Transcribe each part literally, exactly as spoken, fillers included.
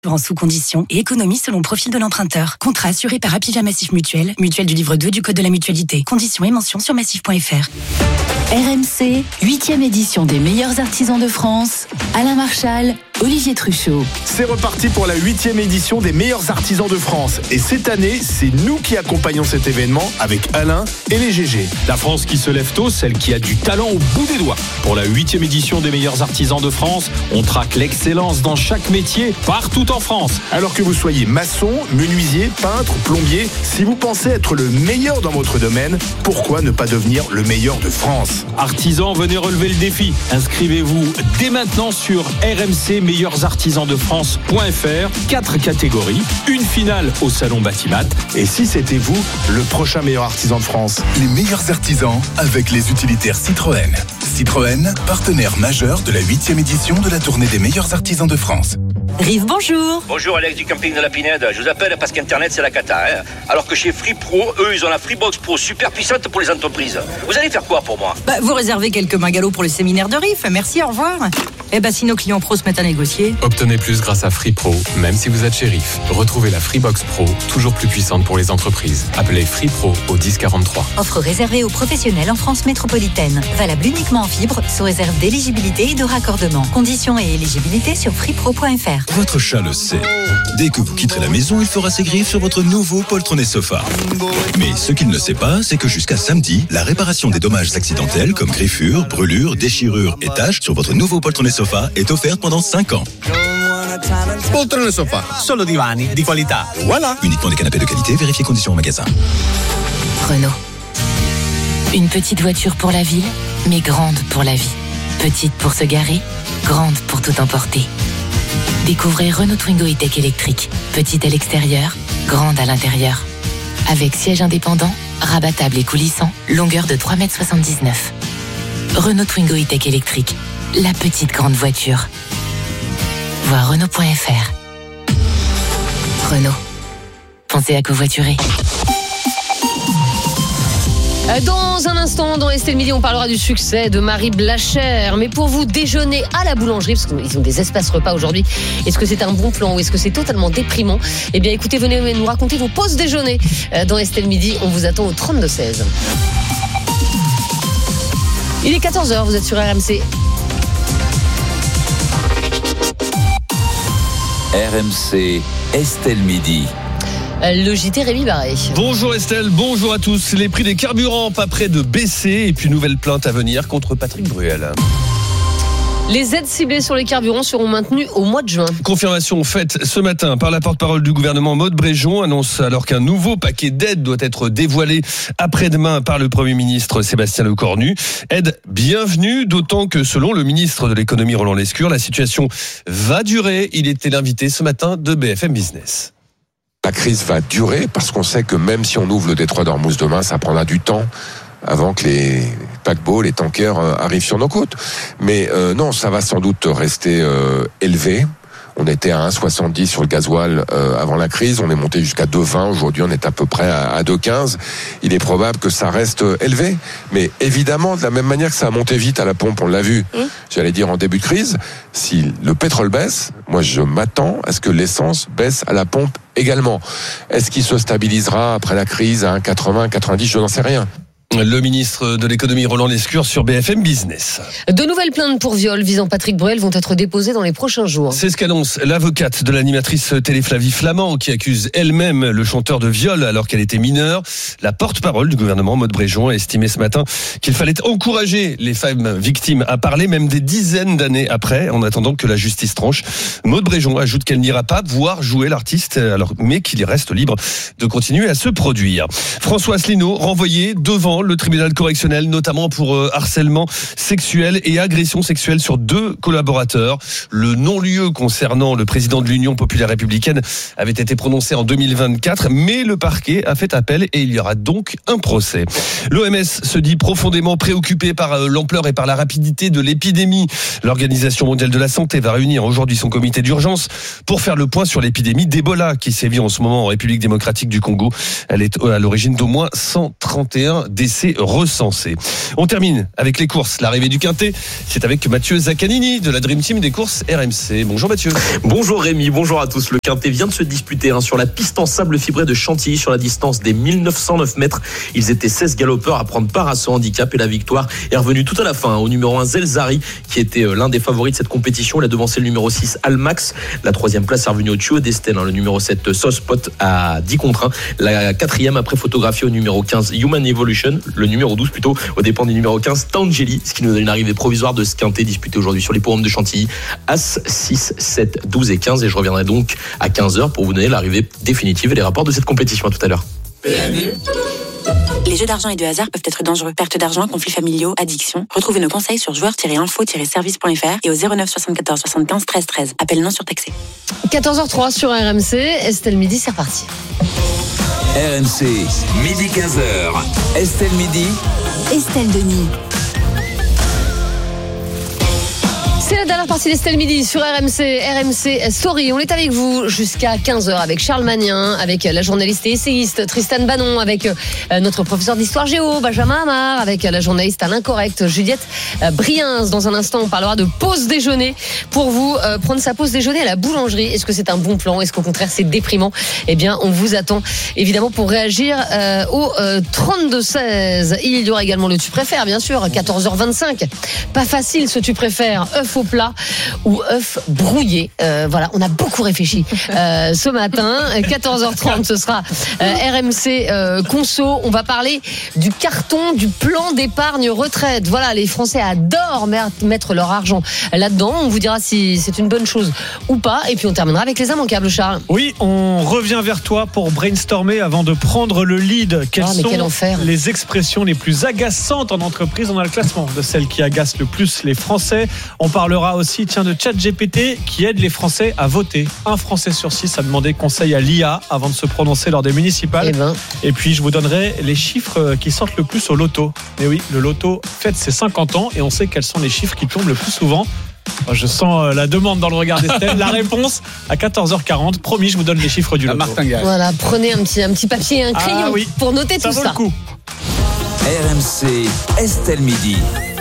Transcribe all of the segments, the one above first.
En sous conditions et économie selon profil de l'emprunteur. Contrat assuré par Apivia Massif Mutuel, mutuelle du livre deux du Code de la mutualité. Conditions et mentions sur massif point f r. R M C, huitième édition des meilleurs artisans de France. Alain Marchal, Olivier Truchot. C'est reparti pour la huitième édition des meilleurs artisans de France. Et cette année, c'est nous qui accompagnons cet événement avec Alain et les G G. La France qui se lève tôt, celle qui a du talent au bout des doigts. Pour la huitième édition des meilleurs artisans de France, on traque l'excellence dans chaque métier, partout en France. Alors que vous soyez maçon, menuisier, peintre, plombier, si vous pensez être le meilleur dans votre domaine, pourquoi ne pas devenir le meilleur de France ? Artisans, venez relever le défi. Inscrivez-vous dès maintenant sur r m c meilleurs artisans de france point f r. Quatre catégories, une finale au salon Batimat. Et si c'était vous, le prochain meilleur artisan de France ? Les meilleurs artisans avec les utilitaires Citroën. Citroën, partenaire majeur de la huitième édition de la tournée des meilleurs artisans de France. Rive, bonjour. Bonjour Alex du camping de la Pinède. Je vous appelle parce qu'Internet c'est la cata. Hein. Alors que chez Free Pro, eux ils ont la Freebox Pro super puissante pour les entreprises. Vous allez faire quoi pour moi ? Bah, vous réservez quelques magalots pour le séminaire de Riff. Merci, au revoir. Eh bah si nos clients pros se mettent à négocier. Obtenez plus grâce à Free Pro, même si vous êtes chez Riff. Retrouvez la Freebox Pro, toujours plus puissante pour les entreprises. Appelez Free Pro au dix quarante-trois. Offre réservée aux professionnels en France métropolitaine. Valable uniquement en fibre, sous réserve d'éligibilité et de raccordement. Conditions et éligibilité sur freepro point f r. Votre chat le sait. Dès que vous quitterez la maison, il fera ses griffes sur votre nouveau poltronné sofa. Mais ce qu'il ne sait pas, c'est que jusqu'à samedi, la réparation des dommages accidentels comme griffures, brûlures, déchirures et taches sur votre nouveau poltronné sofa est offerte pendant cinq ans. Poltrone sofa, solo divani di qualità. Voilà. Uniquement des canapés de qualité, vérifiez conditions au magasin. Renault. Une petite voiture pour la ville, mais grande pour la vie. Petite pour se garer, grande pour tout emporter. Découvrez Renault Twingo E-Tech électrique. Petite à l'extérieur, grande à l'intérieur. Avec siège indépendant, rabattable et coulissant, longueur de trois mètres soixante-dix-neuf. Renault Twingo E-Tech électrique. La petite grande voiture. Voir Renault point f r. Renault. Pensez à covoiturer. Dans un instant, dans Estelle Midi, on parlera du succès de Marie Blachère. Mais pour vous déjeuner à la boulangerie, parce qu'ils ont des espaces repas aujourd'hui, est-ce que c'est un bon plan ou est-ce que c'est totalement déprimant ? Eh bien, écoutez, venez nous raconter vos pauses déjeuner. Dans Estelle Midi, on vous attend au trente-deux seize. Il est quatorze heures, vous êtes sur R M C. R M C, Estelle Midi. Le J T Rémi Barré. Bonjour Estelle, bonjour à tous. Les prix des carburants pas près de baisser et puis nouvelle plainte à venir contre Patrick Bruel. Les aides ciblées sur les carburants seront maintenues au mois de juin. Confirmation faite ce matin par la porte-parole du gouvernement, Maud Bréjon, annonce alors qu'un nouveau paquet d'aides doit être dévoilé après-demain par le Premier ministre Sébastien Lecornu. Aide bienvenue, d'autant que selon le ministre de l'économie Roland Lescure, la situation va durer. Il était l'invité ce matin de B F M Business. La crise va durer parce qu'on sait que même si on ouvre le détroit d'Ormuz demain, ça prendra du temps avant que les paquebots, les tankers arrivent sur nos côtes. Mais euh, non, ça va sans doute rester euh, élevé. On était à un virgule soixante-dix sur le gasoil euh, avant la crise, on est monté jusqu'à deux virgule vingt, aujourd'hui on est à peu près à, à deux virgule quinze. Il est probable que ça reste élevé, mais évidemment de la même manière que ça a monté vite à la pompe, on l'a vu, mmh. j'allais dire en début de crise, si le pétrole baisse, moi je m'attends à ce que l'essence baisse à la pompe également. Est-ce qu'il se stabilisera après la crise à un virgule quatre-vingts, un virgule quatre-vingt-dix, je n'en sais rien. Le ministre de l'économie Roland Lescure sur B F M Business. De nouvelles plaintes pour viol visant Patrick Bruel vont être déposées dans les prochains jours. C'est ce qu'annonce l'avocate de l'animatrice télé Flavie Flamand qui accuse elle-même le chanteur de viol alors qu'elle était mineure. La porte-parole du gouvernement, Maud Bréjon, a estimé ce matin qu'il fallait encourager les femmes victimes à parler même des dizaines d'années après, en attendant que la justice tranche. Maud Bréjon ajoute qu'elle n'ira pas voir jouer l'artiste, alors, mais qu'il y reste libre de continuer à se produire. François Asselineau renvoyé devant le tribunal correctionnel, notamment pour euh, harcèlement sexuel et agression sexuelle sur deux collaborateurs. Le non-lieu concernant le président de l'Union populaire républicaine avait été prononcé en deux mille vingt-quatre, mais le parquet a fait appel et il y aura donc un procès. L'O M S se dit profondément préoccupé par euh, l'ampleur et par la rapidité de l'épidémie. L'Organisation mondiale de la santé va réunir aujourd'hui son comité d'urgence pour faire le point sur l'épidémie d'Ebola qui sévit en ce moment en République démocratique du Congo. Elle est à l'origine d'au moins cent trente et un décès. laissé recenser. On termine avec les courses. L'arrivée du Quintet, c'est avec Mathieu Zaccanini de la Dream Team des courses R M C. Bonjour Mathieu. Bonjour Rémi, bonjour à tous. Le Quintet vient de se disputer hein, sur la piste en sable fibré de Chantilly sur la distance des mille neuf cent neuf mètres. Ils étaient seize galopeurs à prendre part à ce handicap et la victoire est revenue tout à la fin hein, au numéro un Zelzari qui était euh, l'un des favoris de cette compétition. Il a devancé le numéro six Almax. La troisième place est revenue au Tio d'Estelle. Hein, le numéro sept Sospot à dix contre un. La quatrième après photographie au numéro quinze Human Evolution. Le numéro douze plutôt au dépend du numéro quinze Tangeli, ce qui nous donne une arrivée provisoire de ce Quintet disputé aujourd'hui sur les l'hippodrome de Chantilly. As, six, sept, douze et quinze. Et je reviendrai donc à quinze heures pour vous donner l'arrivée définitive et les rapports de cette compétition. À tout à l'heure. Les jeux d'argent et de hasard peuvent être dangereux. Perte d'argent, conflits familiaux, addiction. Retrouvez nos conseils sur joueurs tiret info tiret service point f r et au zéro neuf soixante-quatorze soixante-quinze treize treize. Appel non surtaxé. quatorze heures trois sur R M C. Estelle Midi, c'est reparti. R M C, midi quinze heures. Estelle Midi. Estelle Denis. C'est la dernière partie d'Estelle Midi sur R M C, R M C Story. On est avec vous jusqu'à quinze heures avec Charles Magnin, avec la journaliste et essayiste Tristan Bannon, avec notre professeur d'histoire géo Benjamin Amar, avec la journaliste à l'incorrect Juliette Briens. Dans un instant, on parlera de pause déjeuner pour vous euh, prendre sa pause déjeuner à la boulangerie. Est-ce que c'est un bon plan? Est-ce qu'au contraire c'est déprimant? Eh bien, on vous attend évidemment pour réagir euh, au euh, trente-deux seize. Il y aura également le tu préfères, bien sûr, quatorze heures vingt-cinq. Pas facile ce tu préfères, œuf au plat ou œuf brouillé. Euh, voilà, on a beaucoup réfléchi euh, ce matin. quatorze heures trente, ce sera euh, R M C euh, Conso. On va parler du carton du plan d'épargne retraite. Voilà, les Français adorent mettre leur argent là-dedans. On vous dira si c'est une bonne chose ou pas. Et puis on terminera avec les immanquables, Charles. Oui, on revient vers toi pour brainstormer avant de prendre le lead. Quelles oh, sont les expressions les plus agaçantes en entreprise? On a le classement de celles qui agacent le plus les Français. On parlera aussi tiens, de ChatGPT qui aide les Français à voter. Un Français sur six a demandé conseil à l'I A avant de se prononcer lors des municipales. Eh ben. Et puis je vous donnerai les chiffres qui sortent le plus au loto. Et oui, le loto fête ses cinquante ans et on sait quels sont les chiffres qui tombent le plus souvent. Je sens la demande dans le regard d'Estelle. La réponse à quatorze heures quarante. Promis, je vous donne les chiffres du loto. Voilà, prenez un petit, un petit papier et un crayon ah, oui. pour noter ça tout vaut ça. Le coup. R M C, Estelle Midi.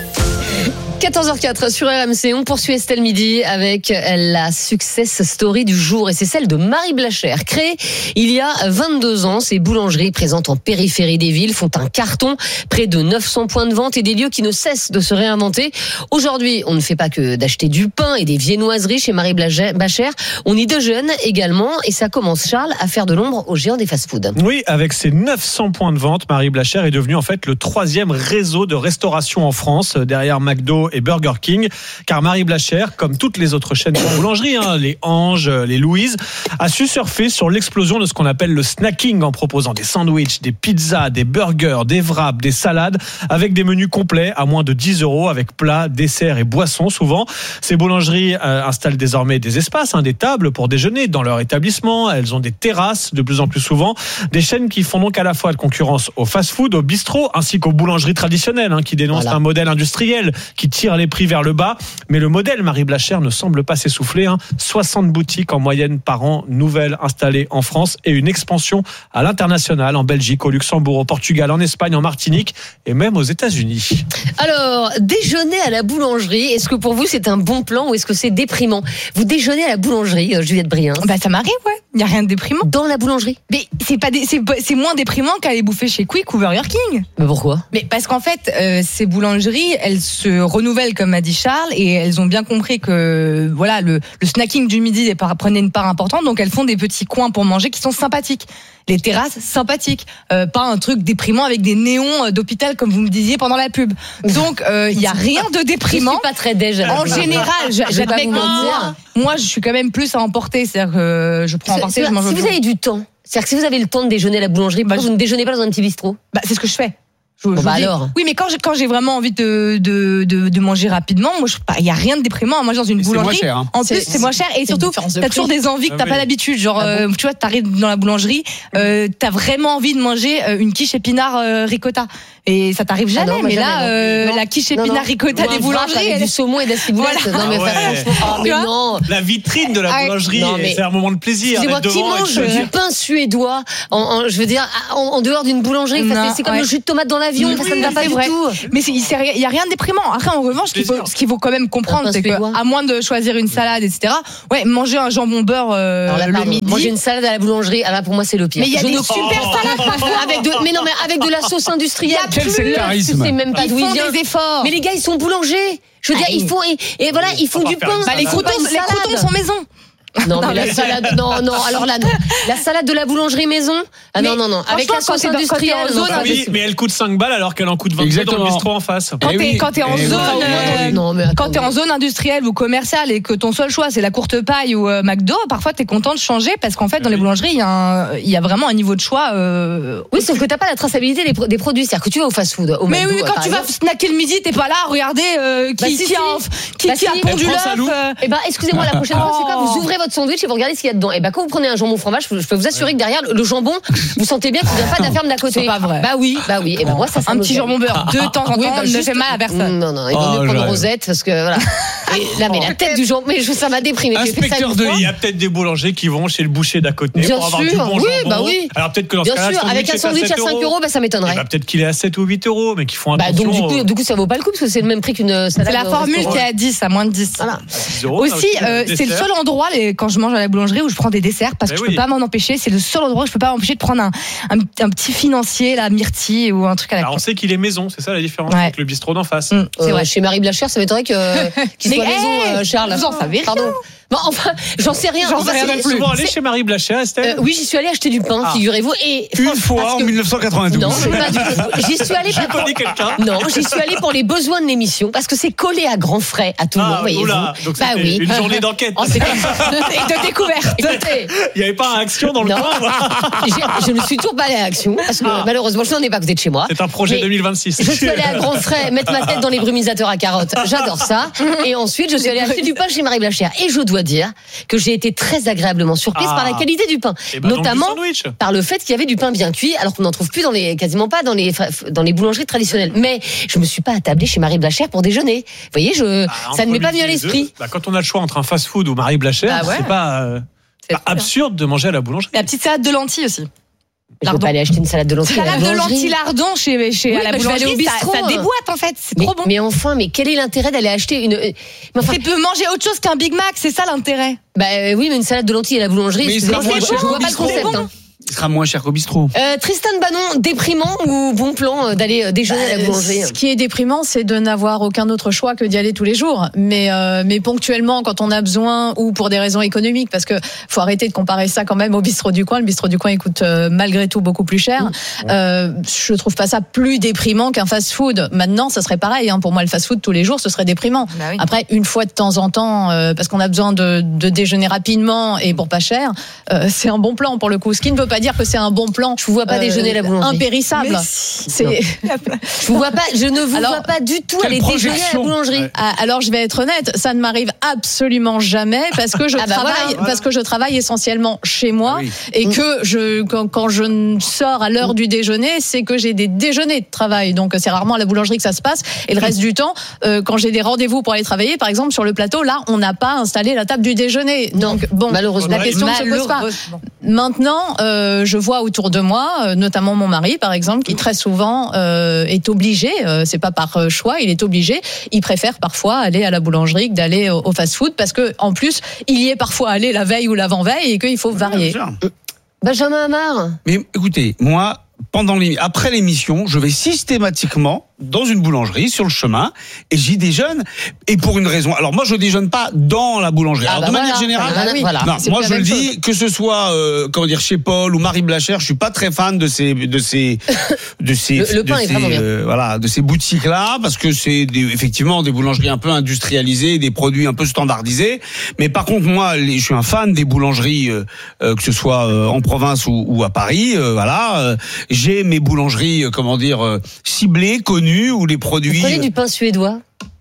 quatorze heures quatre sur R M C, on poursuit Estelle Midi avec la success story du jour et c'est celle de Marie Blacher. Créée il y a vingt-deux ans, ces boulangeries présentes en périphérie des villes font un carton, près de neuf cents points de vente et des lieux qui ne cessent de se réinventer. Aujourd'hui, on ne fait pas que d'acheter du pain et des viennoiseries chez Marie Blacher, on y déjeune également et ça commence, Charles, à faire de l'ombre aux géants des fast-food. Oui, avec ses neuf cents points de vente, Marie Blacher est devenue en fait le troisième réseau de restauration en France, derrière McDo et Burger King, car Marie Blacher, comme toutes les autres chaînes de boulangerie, hein, les Anges, les Louise, a su surfer sur l'explosion de ce qu'on appelle le snacking en proposant des sandwichs, des pizzas, des burgers, des wraps, des salades, avec des menus complets à moins de dix euros, avec plats, desserts et boissons souvent. Ces boulangeries euh, installent désormais des espaces, hein, des tables pour déjeuner dans leur établissement. Elles ont des terrasses de plus en plus souvent. Des chaînes qui font donc à la fois de concurrence au fast-food, au bistrot, ainsi qu'aux boulangeries traditionnelles, hein, qui dénoncent voilà. un modèle industriel qui tire les prix vers le bas. Mais le modèle Marie Blacher ne semble pas s'essouffler. Hein. soixante boutiques en moyenne par an, nouvelles installées en France et une expansion à l'international, en Belgique, au Luxembourg, au Portugal, en Espagne, en Martinique et même aux États-Unis. Alors, déjeuner à la boulangerie, est-ce que pour vous c'est un bon plan ou est-ce que c'est déprimant? Vous déjeunez à la boulangerie, Juliette Briens? Bah ça m'arrive, ouais. Il n'y a rien de déprimant. Dans la boulangerie? Mais c'est pas des, c'est, c'est moins déprimant qu'aller bouffer chez Quick ou Burger King. Mais pourquoi? Mais parce qu'en fait, euh, ces boulangeries, elles se renouvellent comme a dit Charles et elles ont bien compris que voilà le, le snacking du midi prenait une part importante, donc elles font des petits coins pour manger qui sont sympathiques. Les terrasses sympathiques, euh, pas un truc déprimant avec des néons d'hôpital comme vous me disiez pendant la pub. Donc il euh, y a rien de déprimant. Je suis pas très déj. En général, j'admets que moi, moi je suis quand même plus à emporter, c'est-à-dire que je prends à emporter, je mange. Si vous avez du temps, c'est-à-dire que si vous avez le temps de déjeuner à la boulangerie, bah, vous ne déjeunez pas dans un petit bistrot? Bah c'est ce que je fais. Je, bon je bah dis, alors. Oui, mais quand j'ai, quand j'ai vraiment envie de, de, de, de manger rapidement, moi, il n'y a rien de déprimant à manger dans une et boulangerie. C'est moins cher. Hein. En plus, c'est, c'est moins cher et surtout, t'as toujours des envies que t'as ah oui. pas d'habitude. Genre, ah bon euh, tu vois, t'arrives dans la boulangerie, euh, t'as vraiment envie de manger une quiche épinard euh, ricotta. Et ça t'arrive jamais. Ah non, mais jamais, là, non. euh, Non. la quiche Non, épinard non. ricotta Moi, des un wrap boulangeries. avec elle- du saumon et de la ciboulette. Voilà. Non mais Ah ouais. franchement, oh, mais non. La vitrine de la Ah, boulangerie, non, mais- c'est un moment de plaisir. Excusez-moi, d'être qui devant et de mange se dire- du pain suédois en, en- je veux dire, en, en dehors d'une boulangerie? Enfin, Non, c'est- c'est comme ouais. le jus de tomate dans l'avion. Enfin, ça ne va pas c'est du vrai. tout. Mais c'est- il n'y a rien de déprimant. Après, en revanche, ce qu'il faut, Plaisir. ce qu'il faut quand même comprendre, Un pain c'est suédois. qu'à moins de choisir une salade, et cetera, ouais, manger un jambon beurre euh, Alors là, le pardon, midi. manger une salade à la boulangerie, alors là, pour moi, c'est le pire. Mais il y a Je des ne super comprends pas. salades parfois. avec de, mais non, mais avec de la sauce industrielle. Il y a Quel plus. sectarisme. Tu sais même pas Ils d'où il font vient. des efforts. Mais les gars, ils sont boulangers. Je veux dire, Ah, ils font, et, et voilà, ils font pas du faire pain. une Bah, les salade. Ils font pas croutons, une les salade. croutons sont maison. Non, mais Non, la mais- salade, non, non, alors là, non. La salade de la boulangerie maison. Ah non, Mais non, non. Avec la franchement, sauce quand t'es dans- quand t'es en industrielle. zone, non, Bah pas oui, possible. mais elle coûte cinq balles alors qu'elle en coûte vingt dans Exactement. le bistrot en face. Quand Eh t'es oui. quand t'es en Eh oui. zone, Enfin, euh, non, mais quand attends. t'es en zone industrielle ou commerciale et que ton seul choix c'est la courte paille ou euh, McDo, parfois t'es content de changer parce qu'en fait dans les boulangeries il y a un, il y a vraiment un niveau de choix. euh, Oui, sauf que t'as pas la traçabilité des, pro- des produits. C'est-à-dire que tu vas au fast-food, au Mais McDo, oui, euh, quand par tu vas exemple. snacker le midi, t'es pas là. Regardez euh, qui, Bah, si, qui si. a, qui, Bah, qui a si. pondu Elle prend sa l'œuf. loupe. euh, Eh ben, excusez-moi, la prochaine fois, c'est quoi? Vous ouvrez votre sandwich et vous regardez ce qu'il y a dedans. Eh ben, quand vous prenez un jambon fromage, je peux vous assurer que derrière le jambon, vous sentez bien qu'il vient pas de la ferme d'à côté. C'est pas vrai. Bah oui, bah oui. Et ben moi, ça, ça Un me petit gêne. jambon beurre de temps en Oui, temps bah, ne juste- fait mal à personne. Non, non, il vaut Oh, mieux prendre j'arrête. Rosette parce que voilà. Et là, mais la tête du jambon, mais je- ça m'a déprimé. J'ai fait ça Inspecteur une de fois. Il y a peut-être des boulangers qui vont chez le boucher d'à côté Bien pour avoir sûr, du bon oui, jambon. bah oui. Alors peut-être que dans ce Bien cas-là, sûr, le avec un est sandwich à cinq euros, bah ça m'étonnerait. Eh ben, peut-être qu'il est à sept ou huit euros, mais qu'ils font Bah, attention. donc du coup, aux- du coup, ça vaut pas le coup parce que c'est le même prix qu'une salade. C'est la au formule restaurant. qui est à dix, à moins de dix. Voilà. dix euros, là Aussi, euh, le c'est le dessert. seul endroit les- quand je mange à la boulangerie où je prends des desserts parce que Mais je oui. peux pas m'en empêcher. C'est le seul endroit où je peux pas m'empêcher de prendre un, un, un petit financier, la myrtille ou un truc à la Alors, on con. sait qu'il est maison, c'est ça la différence Ouais. avec le bistrot d'en face. Mm, c'est Euh, vrai. Chez Marie Blachère, ça m'étonnerait que qu'il Mais, soit maison, hey, euh, Charles. vous en savez rien. Pardon. Bon, enfin, j'en sais rien. J'en Enfin, sais rien c'est- non plus. Souvent allé c'est- chez Marie Blachère, Estelle. Euh, oui, j'y suis allée acheter du pain, Ah. figurez-vous. Et Une franchement, fois parce en que- mille neuf cent quatre-vingt-douze. Non, c'est pas du tout. J'y suis allée J'ai pas connu quelqu'un. Non, j'y suis allée pour les besoins de l'émission parce que c'est collé à grands frais à tout le monde, Ah, voyez-vous. oula, donc Bah c'était oui. une journée d'enquête. Oh, c'est comme Et de découverte. Écoutez, Il n'y avait pas un action dans le non, coin. j'ai- je ne suis toujours pas allée à Action parce que Ah. malheureusement, je n'en ai pas à côté de chez moi. C'est un projet Mais deux mille vingt-six. Je suis allée à grands frais mettre ma tête dans les brumisateurs à carottes. J'adore ça. Et ensuite, je suis allée acheter du pain chez Marie Blachère. Et je dois dire que j'ai été très agréablement surprise Ah. par la qualité du pain, Eh ben, donc, notamment du sandwich. par le fait qu'il y avait du pain bien cuit, alors qu'on n'en trouve plus dans les, quasiment pas dans les, dans les boulangeries traditionnelles. Mais je me suis pas attablée chez Marie Blachère pour déjeuner. Vous voyez, je, Bah, ça ne m'est entre pas venu à midi et l'esprit. deux, bah, quand on a le choix entre un fast-food ou Marie Blachère, Bah ouais. c'est pas euh, C'est pas trop bien. absurde de manger à la boulangerie. La petite salade de lentilles aussi. Je vais Lardon. pas aller acheter une salade de lentilles à la Salade de boulangerie. lentilles lardon chez, chez Oui, à la bah, je vais aller boulangerie, au ça, bistrot, ça hein. déboîte en fait. C'est Mais, trop bon. mais enfin, mais quel est l'intérêt d'aller acheter une, euh, mais enfin, Tu peux manger autre chose qu'un Big Mac, c'est ça l'intérêt. bah euh, oui, mais une salade de lentilles à la boulangerie, Mais excusez-moi, c'est je, moins je cher vois au pas le bistrot. concept. hein. Il sera moins cher qu'au bistrot. Euh, Tristan Bannon, déprimant ou bon plan euh, d'aller euh, déjeuner à la boulangerie? Ce qui est déprimant, c'est de n'avoir aucun autre choix que d'y aller tous les jours. Mais, euh, mais ponctuellement, quand on a besoin ou pour des raisons économiques, parce que faut arrêter de comparer ça quand même au bistrot du coin. Le bistrot du coin, il coûte euh, malgré tout beaucoup plus cher. Euh, je trouve pas ça plus déprimant qu'un fast-food. Maintenant, ça serait pareil. Hein. Pour moi, le fast-food tous les jours, ce serait déprimant. Bah oui. Après, une fois de temps en temps, euh, parce qu'on a besoin de, de déjeuner rapidement et pour pas cher, euh, c'est un bon plan pour le coup. Ce qui ne veut pas dire que c'est un bon plan. Je vous vois pas déjeuner à la boulangerie. Impérissable. Mais C'est. Je vous vois pas, je ne vous Alors, vois pas du tout quelle aller déjeuner à la projection. boulangerie. Ouais. Ah, alors je vais être honnête, ça ne m'arrive absolument jamais parce que je Ah bah travaille, voilà. parce que je travaille essentiellement chez moi Ah oui. et Mm. que je quand, quand je ne sors à l'heure du déjeuner, c'est que j'ai des déjeuners de travail. Donc c'est rarement à la boulangerie que ça se passe. Et le reste du temps, euh, quand j'ai des rendez-vous pour aller travailler, par exemple sur le plateau, là, on n'a pas installé la table du déjeuner. Non, Donc bon, malheureusement. la question ne se pose pas. Malheureusement. Maintenant, euh, je vois autour de moi, euh, notamment mon mari, par exemple, qui très souvent euh, est obligé, euh, c'est pas par euh, choix, il est obligé, il préfère parfois aller à la boulangerie que d'aller au, au fast-food parce que en plus, il y est parfois allé la veille ou l'avant-veille et qu'il faut varier. Benjamin Hamar. Mais écoutez, moi, pendant l'émi- après l'émission, je vais systématiquement dans une boulangerie sur le chemin et j'y déjeune. Et pour une raison. Alors moi, je déjeune pas dans la boulangerie. Ah Alors bah de voilà. manière générale, Ah bah oui. Voilà. non, C'est moi plus je la le même dis, que ce soit euh, comment dire chez Paul ou Marie Blachère, je suis pas très fan de ces de ces de ces Le- le de pain est ces, vraiment bien. euh, voilà de ces boutiques là parce que c'est des, effectivement des boulangeries un peu industrialisées, des produits un peu standardisés. Mais par contre moi, les- je suis un fan des boulangeries euh, euh, que ce soit euh, en province ou, ou à Paris. euh, voilà, euh, j'ai mes boulangeries euh, comment dire euh, ciblées, connues où les produits. Vous prenez du pain suédois?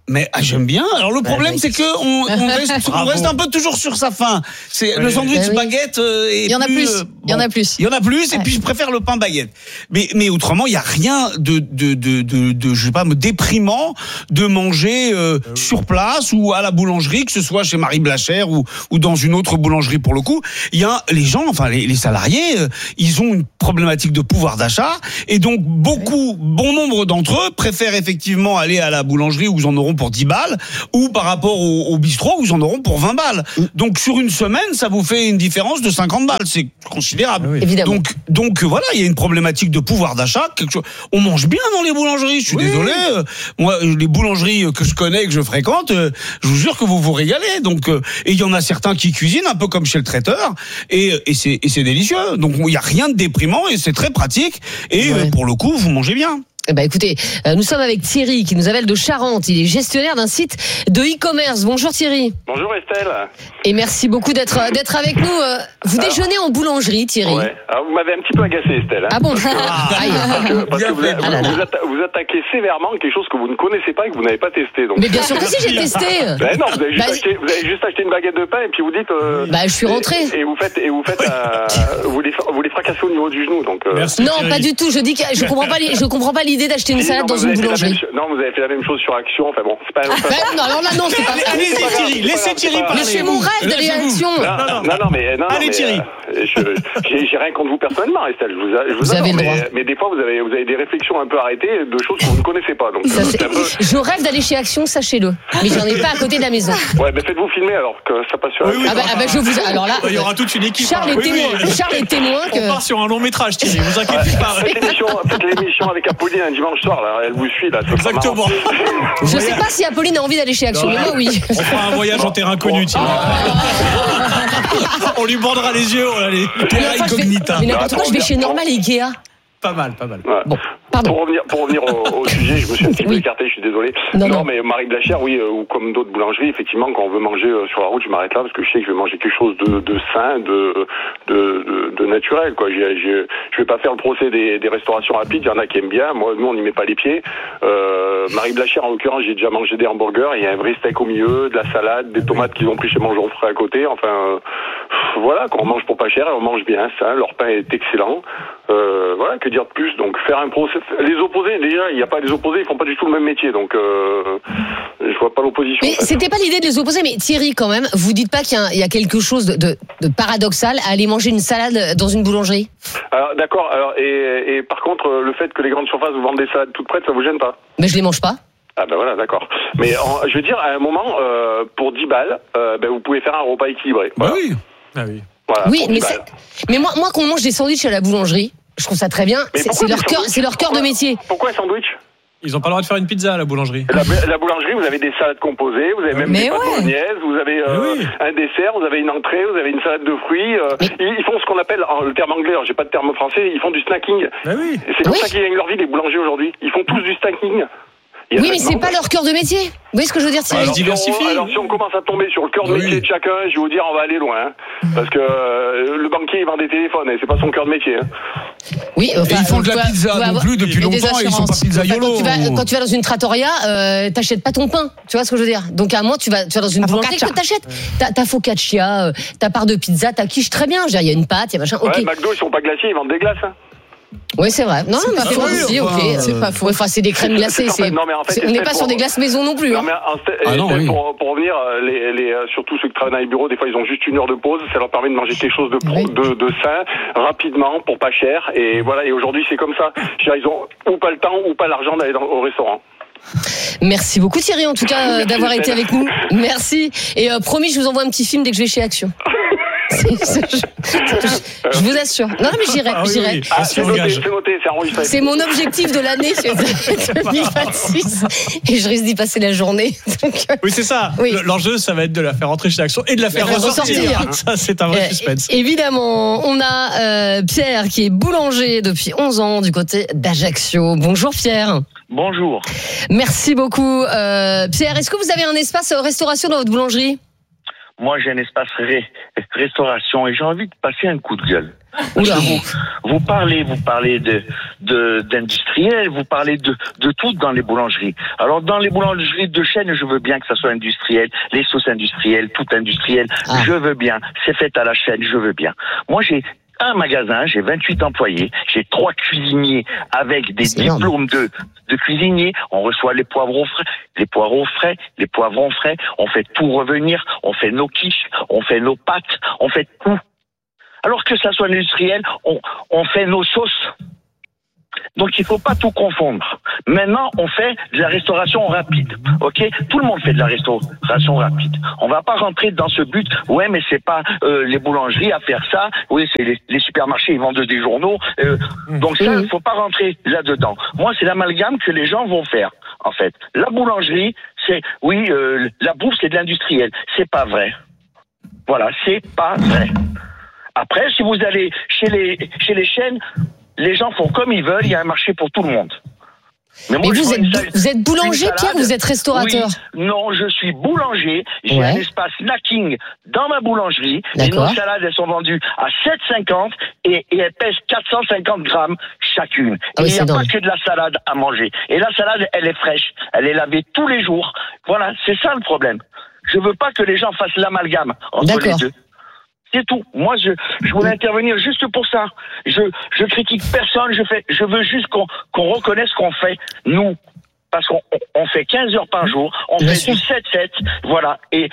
Mais ah, j'aime bien. Alors le problème, c'est que on, on, reste, on reste un peu toujours sur sa faim. C'est ouais, le sandwich bah oui. baguette. Euh, il y en a plus. Euh, bon, il y en a plus. Il y en a plus. Ouais. Et puis je préfère le pain baguette. Mais mais autrement, il y a rien de de de de, de je sais pas, me déprimant de manger euh, euh, sur place ou à la boulangerie, que ce soit chez Marie Blachère ou ou dans une autre boulangerie pour le coup. Il y a les gens, enfin les, les salariés, euh, ils ont une problématique de pouvoir d'achat et donc beaucoup, bon nombre d'entre eux préfèrent effectivement aller à la boulangerie où ils en auront pour dix balles ou par rapport au, au bistrot où ils en auront pour vingt balles. Donc sur une semaine, ça vous fait une différence de cinquante balles. C'est considérable. Oui. Évidemment. Donc, donc voilà, il y a une problématique de pouvoir d'achat. Quelque chose. On mange bien dans les boulangeries. Je suis oui. désolé. Euh, moi, les boulangeries que je connais, que je fréquente, euh, je vous jure que vous vous régalez. Donc, euh, et il y en a certains qui cuisinent un peu comme chez le traiteur. Et, et, c'est, et c'est délicieux. Donc il n'y a rien de déprimant et c'est très pratique. Et ouais. euh, pour le coup, vous mangez bien. Eh ben écoutez, euh, nous sommes avec Thierry qui nous appelle de Charente. Il est gestionnaire d'un site de e-commerce. Bonjour Thierry. Bonjour Estelle. Et merci beaucoup d'être d'être avec nous. Vous alors, déjeunez en boulangerie, Thierry. Ouais. Alors vous m'avez un petit peu agacé, Estelle. Ah bon? Parce que, parce que, parce que vous, a, ah là là. Vous, atta- vous attaquez sévèrement quelque chose que vous ne connaissez pas et que vous n'avez pas testé. Donc. Mais bien sûr que si, j'ai testé. Ben non, vous avez, juste bah, acheté, vous avez juste acheté une baguette de pain et puis vous dites. Euh, bah je suis rentré. Et, et vous faites et vous faites euh, vous les vous les fracassez au niveau du genou. Donc. Euh, Merci, non, Thierry. Pas du tout. Je dis que je comprends pas. Je comprends pas l'idée d'acheter une salade dans une boulangerie. Non, vous avez fait la même chose sur Action. Enfin bon, c'est pas. Non, alors là non, c'est pas ça. Laissez Thierry, laissez Thierry parler. Mais c'est mon rêve d'aller à Action. Non, non, mais non. Allez Thierry. J'ai rien contre vous personnellement, Estelle. Je vous, je vous, vous adore, avez le droit. Mais, mais des fois, vous avez, vous avez des réflexions un peu arrêtées de choses que vous ne connaissez pas. Donc, ça, c'est un peu... Je rêve d'aller chez Action, sachez-le. Mais j'en ai pas à côté de la maison. Ouais, mais faites-vous filmer alors que ça passe sur. Oui, oui, ah, bah, ah bah je vous. Alors là, il y aura toute une équipe. Charles est oui, témoin. oui. Charles est témoin que. On part sur un long métrage, Thierry. Vous inquiétez ouais, pas. Faites l'émission, faites l'émission avec Apolline un dimanche soir. Là, elle vous suit là. Exactement. Je sais pas si Apolline a envie d'aller chez Action, mais moi oui. On fera un voyage en terrain connu, Thierry. On lui bandera les yeux. On a les terrains incognita. Mais n'importe quoi, je vais chez Normal et Ikea. Pas mal, pas mal. Ouais. Bon, pardon. Pour revenir, pour revenir au, au sujet, je me suis un petit peu oui. écarté, je suis désolé. Non, non, non. mais Marie Blachère, oui, euh, ou comme d'autres boulangeries, effectivement, quand on veut manger euh, sur la route, je m'arrête là parce que je sais que je vais manger quelque chose de, de sain, de, de, de, de naturel, quoi. J'ai, j'ai, je vais pas faire le procès des, des restaurations rapides. Il y en a qui aiment bien. Moi, nous, on n'y met pas les pieds. Euh, Marie Blachère, en l'occurrence, j'ai déjà mangé des hamburgers. Il y a un vrai steak au milieu, de la salade, des tomates qu'ils ont pris chez Mangeon Frais à côté. Enfin, euh, voilà, quand on mange pour pas cher, on mange bien, sain. Leur pain est excellent. Euh, voilà, que dire de plus? Donc faire un procès, les opposés, déjà, il n'y a pas les opposés, ils font pas du tout le même métier, donc euh, je vois pas l'opposition. Mais c'était pas l'idée de les opposer, mais Thierry, quand même, vous dites pas qu'il y a, il y a quelque chose de, de, de paradoxal à aller manger une salade dans une boulangerie? Alors d'accord, alors et, et par contre, le fait que les grandes surfaces vous vendent des salades toutes prêtes, ça vous gêne pas? Mais je les mange pas. Ah ben voilà, d'accord. Mais en, je veux dire, à un moment, euh, pour dix balles, euh, ben vous pouvez faire un repas équilibré. Bah voilà. oui. Ah oui. Voilà, oui, mais, mais moi, moi, quand on mange des sandwichs à la boulangerie, je trouve ça très bien. C'est, c'est, leur cœur, c'est leur cœur de métier. Pourquoi un sandwich? Ils n'ont pas le droit de faire une pizza à la boulangerie. La, la boulangerie, vous avez des salades composées, vous avez même mais des pâtes bolognaise, vous avez euh, oui. un dessert, vous avez une entrée, vous avez une salade de fruits. Euh, ils, ils font ce qu'on appelle, en, le terme anglais, alors j'ai pas de terme français, ils font du snacking. Oui. Et c'est comme oui. ça qu'ils gagnent leur vie, les boulangers aujourd'hui. Ils font tous du snacking. Oui, mais c'est pas leur cœur de métier. Vous voyez ce que je veux dire, Thierry? Alors, si on, alors si on commence à tomber sur le cœur de oui. métier de chacun, je vais vous dire, on va aller loin. Hein, parce que euh, le banquier, il vend des téléphones et c'est pas son cœur de métier. Hein. Oui, enfin, et ils font de la doit, pizza non avoir... plus depuis longtemps et ils sont pas pizzaiolo. Quand tu vas, quand tu vas dans une trattoria, euh, t'achètes pas ton pain. Tu vois ce que je veux dire? Donc à un moment, tu vas, tu vas dans une boulangerie que t'achètes. T'as, t'as focaccia, euh, ta part de pizza, ta quiche, très bien. Il y a une pâte, il y a machin. Ouais, okay. McDo, ils sont pas glaciers, ils vendent des glaces. Hein. Oui, c'est vrai. Non, c'est mais c'est vrai aussi, ok. Euh... C'est pas faux. Enfin, c'est des crèmes glacées. C'est, c'est... Non, mais en fait, on n'est pas pour... sur des glaces maison non plus. Non, hein. mais en... ah non, oui. pour, pour revenir, les, les, surtout ceux qui travaillent dans les bureaux, des fois, ils ont juste une heure de pause. Ça leur permet de manger quelque chose de, pro, oui. de, de sain, rapidement, pour pas cher. Et voilà. Et aujourd'hui, c'est comme ça. Ils ont ou pas le temps ou pas l'argent d'aller dans, au restaurant. Merci beaucoup Thierry, en tout cas, Merci, d'avoir été avec nous. Merci. Et euh, promis, je vous envoie un petit film dès que je vais chez Action. C'est, je, je, je vous assure. Non, mais j'irai. Ah, oui, j'irai. oui. Ah, c'est, noté, c'est noté, c'est enregistré. C'est mon objectif de l'année deux mille vingt-six. Et je risque d'y passer la journée. Donc, oui, c'est ça. Oui. L'enjeu, ça va être de la faire rentrer chez Action et de la faire, la faire ressortir. ressortir. Ça, c'est un vrai euh, suspense. Évidemment, on a euh, Pierre qui est boulanger depuis onze ans du côté d'Ajaccio. Bonjour Pierre. Bonjour. Merci beaucoup. Euh, Pierre, est-ce que vous avez un espace restauration dans votre boulangerie ? moi j'ai un espace ré, restauration et j'ai envie de passer un coup de gueule. Parce que vous, vous parlez, vous parlez de, de, d'industriel, vous parlez de, de tout dans les boulangeries. Alors dans les boulangeries de chaîne, je veux bien que ça soit industriel, les sauces industrielles, tout industriel, ah. je veux bien. C'est fait à la chaîne, je veux bien. Moi j'ai un magasin, j'ai vingt-huit employés, j'ai trois cuisiniers avec des c'est diplômes de, de cuisiniers. On reçoit les poivrons frais, les poireaux frais, les poivrons frais. On fait tout revenir. On fait nos quiches, on fait nos pâtes, on fait tout. Alors que ça soit industriel, on, on fait nos sauces. Donc il faut pas tout confondre. Maintenant, on fait de la restauration rapide, ok ? Tout le monde fait de la restauration rapide. On va pas rentrer dans ce but. Ouais, mais c'est pas euh, les boulangeries à faire ça. Oui, c'est les, les supermarchés, ils vendent des journaux. Euh, donc ça, il faut pas rentrer là-dedans. Moi, c'est l'amalgame que les gens vont faire. En fait, la boulangerie, c'est oui, euh, la bouffe, c'est de l'industriel. C'est pas vrai. Voilà, c'est pas vrai. Après, si vous allez chez les chez les chaînes, les gens font comme ils veulent, il y a un marché pour tout le monde. Mais, moi, Mais vous, êtes, salade, vous êtes boulanger, Pierre, ou vous êtes restaurateur ? Oui, non, je suis boulanger. J'ai ouais. un espace snacking dans ma boulangerie. D'accord. Et nos salades, elles sont vendues à sept cinquante et, et elles pèsent quatre cent cinquante grammes chacune. Ah oui, et il n'y a pas que de la salade à manger. Et la salade, elle est fraîche. Elle est lavée tous les jours. Voilà, c'est ça le problème. Je veux pas que les gens fassent l'amalgame entre D'accord. les deux. C'est tout. Moi, je, je voulais intervenir juste pour ça. Je, je critique personne. Je fais, je veux juste qu'on, qu'on reconnaisse qu'on fait nous. Parce qu'on on fait quinze heures par jour, on Bien fait sûr. du sept sept, voilà. Et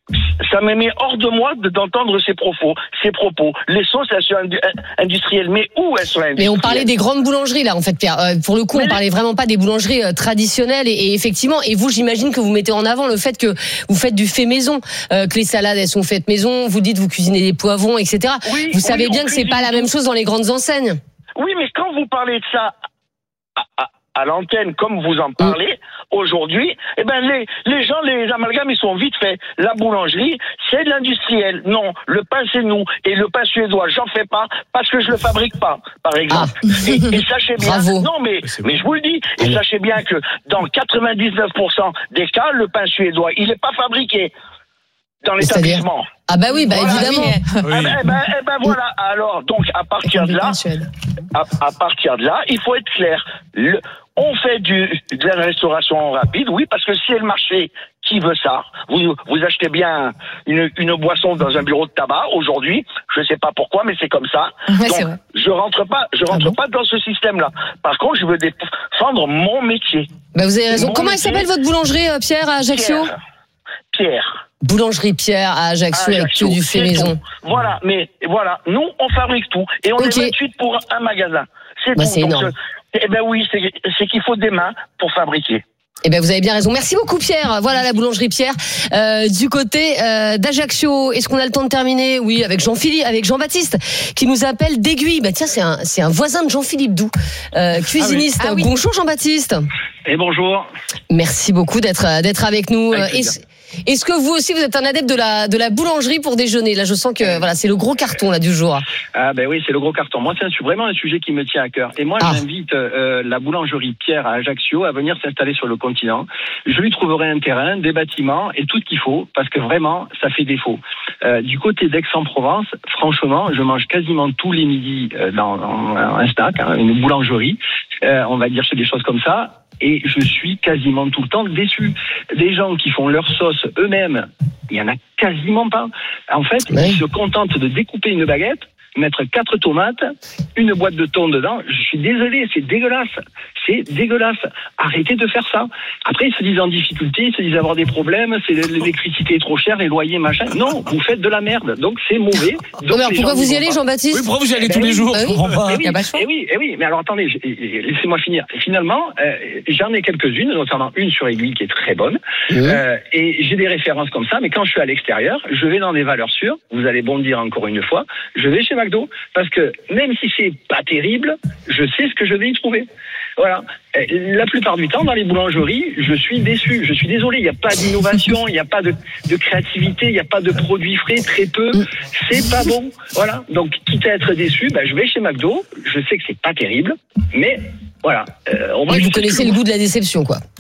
ça me met hors de moi de, d'entendre ces propos, ces propos. Les sauces, elles sont industrielles, mais où elles sont industrielles ? Mais on parlait des grandes boulangeries, là, en fait, Pierre. Euh, pour le coup, mais on parlait vraiment pas des boulangeries euh, traditionnelles. Et, et effectivement, et vous, j'imagine que vous mettez en avant le fait que vous faites du fait maison, euh, que les salades, elles sont faites maison, vous dites vous cuisinez des poivrons, et cetera. Oui, vous oui, savez bien que c'est pas la même chose dans les grandes enseignes. Oui, mais quand vous parlez de ça... À, à, à l'antenne, comme vous en parlez, mmh. aujourd'hui, eh ben, les, les gens, les amalgames, ils sont vite faits. La boulangerie, c'est de l'industriel. Non, le pain, c'est nous. Et le pain suédois, j'en fais pas parce que je le fabrique pas, par exemple. Ah. Et, et sachez bien, Bravo. non, mais, mais je vous le dis, et mmh. sachez bien que dans quatre-vingt-dix-neuf pour cent des cas, le pain suédois, il est pas fabriqué dans l'établissement. Ah bah oui, bah voilà, évidemment. Oui. Ah bah, eh ben, eh ben voilà. Alors, donc, à partir de là, à, à partir de là, il faut être clair. Le, on fait du, de la restauration rapide, oui, parce que c'est le marché qui veut ça. Vous, vous achetez bien une, une boisson dans un bureau de tabac aujourd'hui. Je sais pas pourquoi, mais c'est comme ça. Ouais, donc, vrai. je rentre pas, je rentre ah bon pas dans ce système-là. Par contre, je veux défendre mon métier. Bah vous avez raison. Mon Comment métier, elle s'appelle votre boulangerie, Pierre, à Ajaccio ? Pierre. Pierre. Boulangerie Pierre à Ajaccio, avec tout du fait maison. Tout. Voilà, mais voilà, nous on fabrique tout et on okay. est vingt-huit pour un magasin. C'est bah, tout. C'est Donc, énorme. Je, eh ben oui, c'est, c'est qu'il faut des mains pour fabriquer. Eh ben vous avez bien raison. Merci beaucoup Pierre. Voilà la boulangerie Pierre euh, du côté euh, d'Ajaccio. Est-ce qu'on a le temps de terminer ? Oui, avec Jean-Philippe, avec Jean-Baptiste qui nous appelle d'Aiguille. Bah tiens, c'est un c'est un voisin de Jean-Philippe Doux, euh, cuisiniste. Ah oui. Ah oui. Bonjour Jean-Baptiste. Et bonjour. Merci beaucoup d'être d'être avec nous. Avec Est-ce, est-ce que vous aussi vous êtes un adepte de la de la boulangerie pour déjeuner ? Là, je sens que voilà, c'est le gros carton là du jour. Ah ben oui, c'est le gros carton. Moi, c'est vraiment un sujet qui me tient à cœur. Et moi, ah. j'invite euh, la boulangerie Pierre à Ajaccio à venir s'installer sur le continent. Je lui trouverai un terrain, des bâtiments et tout ce qu'il faut parce que vraiment, ça fait défaut. Euh, du côté d'Aix-en-Provence, franchement, je mange quasiment tous les midis euh, dans, dans un snack, hein, une boulangerie. Euh, on va dire c'est des choses comme ça. Et je suis quasiment tout le temps déçu. Des gens qui font leur sauce eux-mêmes, il y en a quasiment pas. En fait, ouais. ils se contentent de découper une baguette, mettre quatre tomates, une boîte de thon dedans. Je suis désolé, c'est dégueulasse. C'est dégueulasse. Arrêtez de faire ça. Après, ils se disent en difficulté, ils se disent avoir des problèmes, c'est l'électricité est trop chère, les loyers, machin. Non, vous faites de la merde. Donc c'est mauvais. Donc, alors, pourquoi vous y allez, Jean-Baptiste ? Oui, pourquoi vous y allez tous les jours ? Eh oui, eh oui, eh oui, mais alors attendez, laissez-moi finir. Finalement, euh, j'en ai quelques-unes, notamment une sur Aiguille qui est très bonne. Mmh. Euh, et j'ai des références comme ça, mais quand je suis à l'extérieur, je vais dans des valeurs sûres. Vous allez bondir encore une fois. Je vais chez McDo parce que même si c'est pas terrible, je sais ce que je vais y trouver. Voilà. La plupart du temps, dans les boulangeries, je suis déçu. Je suis désolé, il n'y a pas d'innovation, il n'y a pas de, de créativité, il n'y a pas de produits frais, très peu. C'est pas bon. Voilà. Donc, quitte à être déçu, ben, je vais chez McDo. Je sais que c'est pas terrible, mais voilà. Euh, au moins, oui, vous connaissez le goût de la déception, quoi.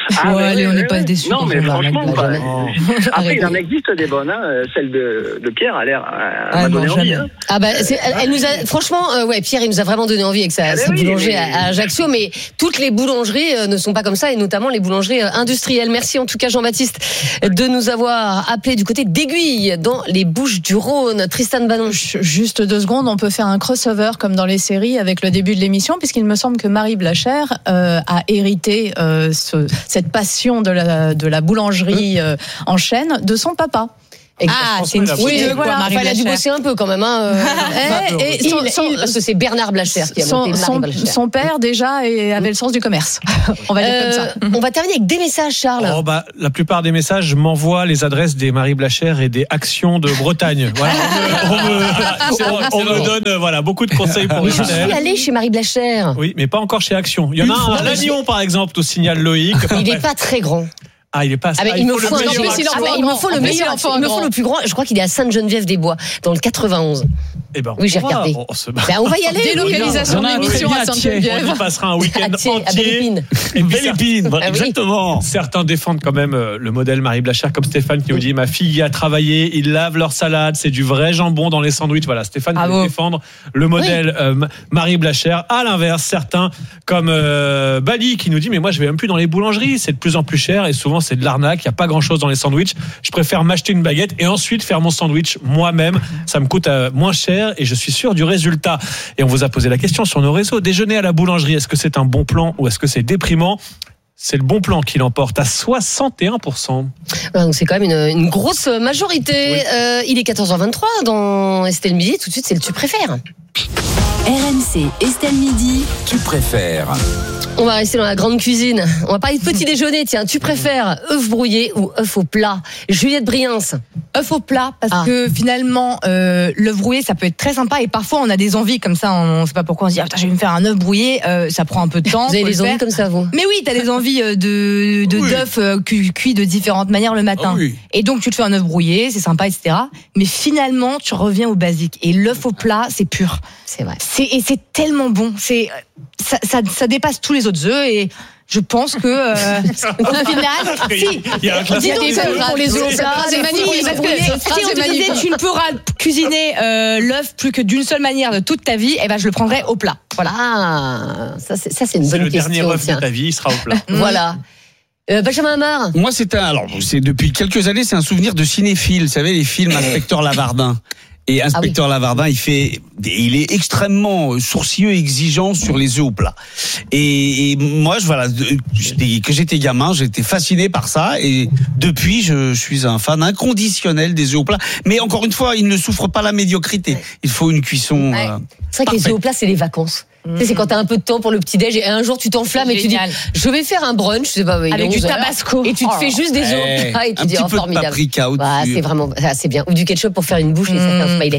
Ah, ouais, allez, on n'est pas déçus. Non, mais franchement, pas. Oh. Après, il en existe des bonnes. Hein. Celle de, de Pierre a l'air à, à ah, donné envie. Hein. Ah bah, c'est, elle, elle nous a, franchement, euh, ouais, Pierre, il nous a vraiment donné envie avec sa, ah, sa oui, boulangerie mais... à, à Ajaccio, mais toutes les boulangeries euh, ne sont pas comme ça, et notamment les boulangeries euh, industrielles. Merci en tout cas, Jean-Baptiste, de nous avoir appelé du côté d'Aiguille, dans les Bouches-du-Rhône. Tristan Banon. Juste deux secondes, on peut faire un crossover comme dans les séries avec le début de l'émission, puisqu'il me semble que Marie Blachère euh, a hérité euh, ce, cette passion de la, de la boulangerie euh, en chaîne de son papa. Ah, c'est une fille. Oui, voilà. Enfin, elle a dû bosser un peu quand même. Hein. et, et son, son, parce que c'est Bernard Blachère qui a son, monté son, Blachère. Son père déjà avait le sens du commerce. On va dire euh, comme ça. On va terminer avec des messages, Charles. Oh, bah, la plupart des messages m'envoient les adresses des Marie Blachère et des Actions de Bretagne. Voilà, on me, on me, on me donne voilà, beaucoup de conseils pour mais je suis allée chez Marie Blachère. Oui, mais pas encore chez Action. Il y en a un à Lannion, par exemple, au signal Loïc. Il n'est pas très grand. Ah, il est pas. Ah, mais ah, il, il me faut faut, le un meilleur. Ah, mais il me faut le meilleur. Il me faut le plus grand. Je crois qu'il est à Sainte-Geneviève-des-Bois, dans le quatre-vingt-onze. Eh ben, oui, j'ai regardé. On, se ben, on va y aller. Délocalisation de l'émission à Sainte-Geneviève. On y passera un week-end Thiers, entier. À Belle Épine. Ah, exactement. Oui. Certains défendent quand même le modèle Marie Blachère, comme Stéphane qui nous dit ma fille y a travaillé, ils lavent leur salade, c'est du vrai jambon dans les sandwichs. Voilà, Stéphane ah qui veut défendre le modèle oui. euh, Marie Blachère. À l'inverse, certains comme euh, Bali qui nous dit mais moi je vais même plus dans les boulangeries, c'est de plus en plus cher et souvent c'est de l'arnaque, il y a pas grand-chose dans les sandwichs. Je préfère m'acheter une baguette et ensuite faire mon sandwich moi-même. Ça me coûte euh, moins cher et je suis sûr du résultat. Et on vous a posé la question sur nos réseaux. Déjeuner à la boulangerie, est-ce que c'est un bon plan ou est-ce que c'est déprimant ? C'est le bon plan qui l'emporte à soixante et un pour cent. Donc c'est quand même une, une grosse majorité. Oui. Euh, il est quatorze heures vingt-trois dans Estelle Midi. Tout de suite, c'est le tu préfères. R M C, Estelle Midi. Tu préfères. On va rester dans la grande cuisine. On va parler de petit déjeuner. Tiens, tu préfères œuf brouillé ou œuf au plat ? Juliette Briens. œuf au plat, parce ah. que finalement, euh, l'œuf brouillé, ça peut être très sympa. Et parfois, on a des envies comme ça. On ne sait pas pourquoi on se dit, ah, putain, je vais me faire un œuf brouillé. Euh, ça prend un peu de temps. Vous avez des envies comme ça, vous ? Mais oui, tu as des envies de, de oui. d'œufs euh, cuits de différentes manières le matin. Ah, oui. Et donc, tu te fais un œuf brouillé, c'est sympa, et cetera. Mais finalement, tu reviens au basique. Et l'œuf au plat, c'est pur. C'est vrai. C'est, et c'est tellement bon. C'est, ça, ça, ça dépasse tous les autres œufs. Et je pense que euh, au final, si, il y a un dis donc pour les œufs, c'est magnifique. Parce que si on te disait tu ne pourras cuisiner euh, l'œuf plus que d'une seule manière de toute ta vie, eh ben je le prendrai au plat. Voilà. Ah, ça c'est ça c'est une c'est bonne le question. Le dernier œuf de ta vie, il sera au plat. Voilà. Euh, Benjamin Hamar. Moi, c'est un. Alors, c'est depuis quelques années, c'est un souvenir de cinéphile. Vous savez, les films Inspecteur Lavardin. Et Inspecteur ah oui. Lavardin, il fait, il est extrêmement sourcilleux et exigeant sur les œufs au plat. Et, et moi, je, voilà, j'étais, que j'étais gamin, j'étais fasciné par ça. Et depuis, je, je suis un fan inconditionnel des œufs au plat. Mais encore une fois, il ne souffre pas la médiocrité. Il faut une cuisson. Ouais. Euh, c'est vrai que les œufs au plat, c'est les vacances. Mmh. Tu sais, c'est quand t'as un peu de temps pour le petit-déj et un jour tu t'enflammes et tu dis je vais faire un brunch, je sais pas, avec du tabasco et tu te oh. fais juste des œufs au plat et tu un dis petit oh, peu formidable. De paprika au-dessus. Bah, c'est vraiment ah, c'est bien ou du ketchup pour faire une bouche mmh. et ça fait un smiley.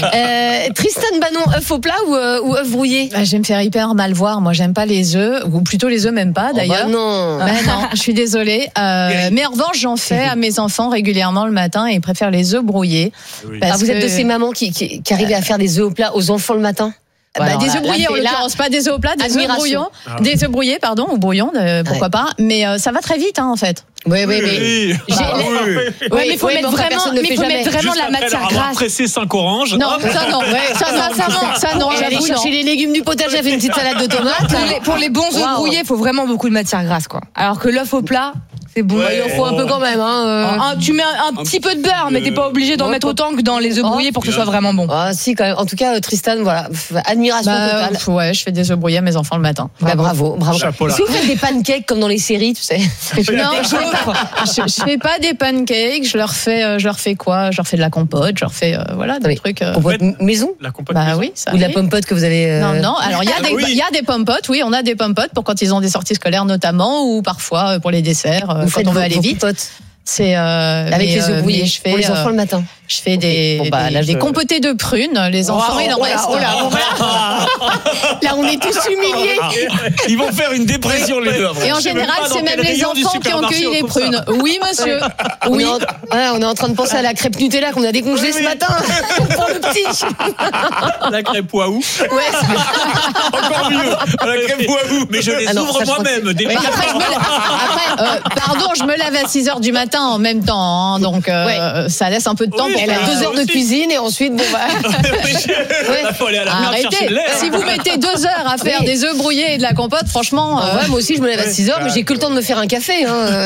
euh, Tristan Banon, œuf au plat ou, euh, ou œuf brouillé? Bah, je vais me faire hyper mal voir. Moi, j'aime pas les œufs ou plutôt les œufs même pas d'ailleurs. Oh bah non. Bah, non, je suis désolée. Euh, mais en revanche, j'en fais à mes enfants régulièrement le matin et ils préfèrent les œufs brouillés. Oui. Ah, vous que... êtes de ces mamans qui qui, qui arrivent à faire des œufs au plat aux enfants le matin? Bah, voilà, des œufs brouillés en l'occurrence, pas des œufs au plat, des œufs brouillons, ah. des œufs brouillés, pardon, ou brouillons, euh, pourquoi ouais. pas. Mais euh, ça va très vite, hein, en fait. Oui, oui, mais oui. J'ai... Ah, oui. oui, mais il faut oui, mettre vraiment, mais faut mettre vraiment la matière grasse. Presser cinq oranges. Non, ça non, ouais, ça non, ça non, ça non. J'allais chercher les légumes du potager, j'ai fait une petite salade de tomates. Pour les, pour les bons œufs wow. brouillés, il faut vraiment beaucoup de matière grasse, quoi. Alors que l'œuf au plat. C'est bon. Ouais, il en faut un peu quand même. Hein, euh... un, tu mets un, un petit peu de beurre, mais t'es pas obligé d'en oh, mettre autant que dans les œufs brouillés pour que ce soit vraiment bon. Ah si, quand même. En tout cas, Tristan, voilà, admiration bah, totale. Ouais, je fais des œufs brouillés à mes enfants le matin. Bah, bravo, bravo. Chapeau là. Si vous faites des pancakes comme dans les séries, tu sais. Non, je fais pas. Je, je fais pas des pancakes. Je leur fais, je leur fais quoi? Je leur fais de la compote. Je leur fais, euh, voilà, des oui. trucs. Euh... Compote maison. La compote bah maison. oui. Ça Ou de la pompote que vous avez. Euh... Non, non. Alors il y a des, il oui. y a des pompotes. Oui, on a des pompotes pour quand ils ont des sorties scolaires notamment, ou parfois pour les desserts quand on veut aller vite. Potes. C'est euh, avec mais, les œufs brouillés. Je fais pour les enfants euh, le matin. Je fais des, Bon, bah, des, là, des je- compotées de prunes. Les enfants, Oh, il en oh là, reste. oh là, oh là. Là, on est tous humiliés. Ils vont faire une dépression, les deux. Et en Je sais même général, pas dans c'est quel même les rayon du enfants qui ont supermarché cueilli on les trouve ça. prunes. Oui, monsieur. On, Oui. est en, ouais, on est en train de penser à la crêpe Nutella qu'on a décongelée ce matin pour le petit. La crêpe Waouh. Ouais. Encore mieux. La crêpe Waouh. Mais je les Ah non, ouvre ça, je crois moi-même. que Des Mais après, je me lève- après, euh, pardon, je me lève à six heures du matin en même temps, hein, donc euh, ça laisse un peu de temps Oui, pour Elle a faire deux ça heures de aussi. cuisine et ensuite, bon bah. Il faut aller à la mer chercher Arrêtez. de l'air. Si vous mettez deux heures à faire Oui. des œufs brouillés et de la compote, franchement, euh, Ouais, moi aussi, je me lève à six heures, mais j'ai que le temps de me faire un café. Hein.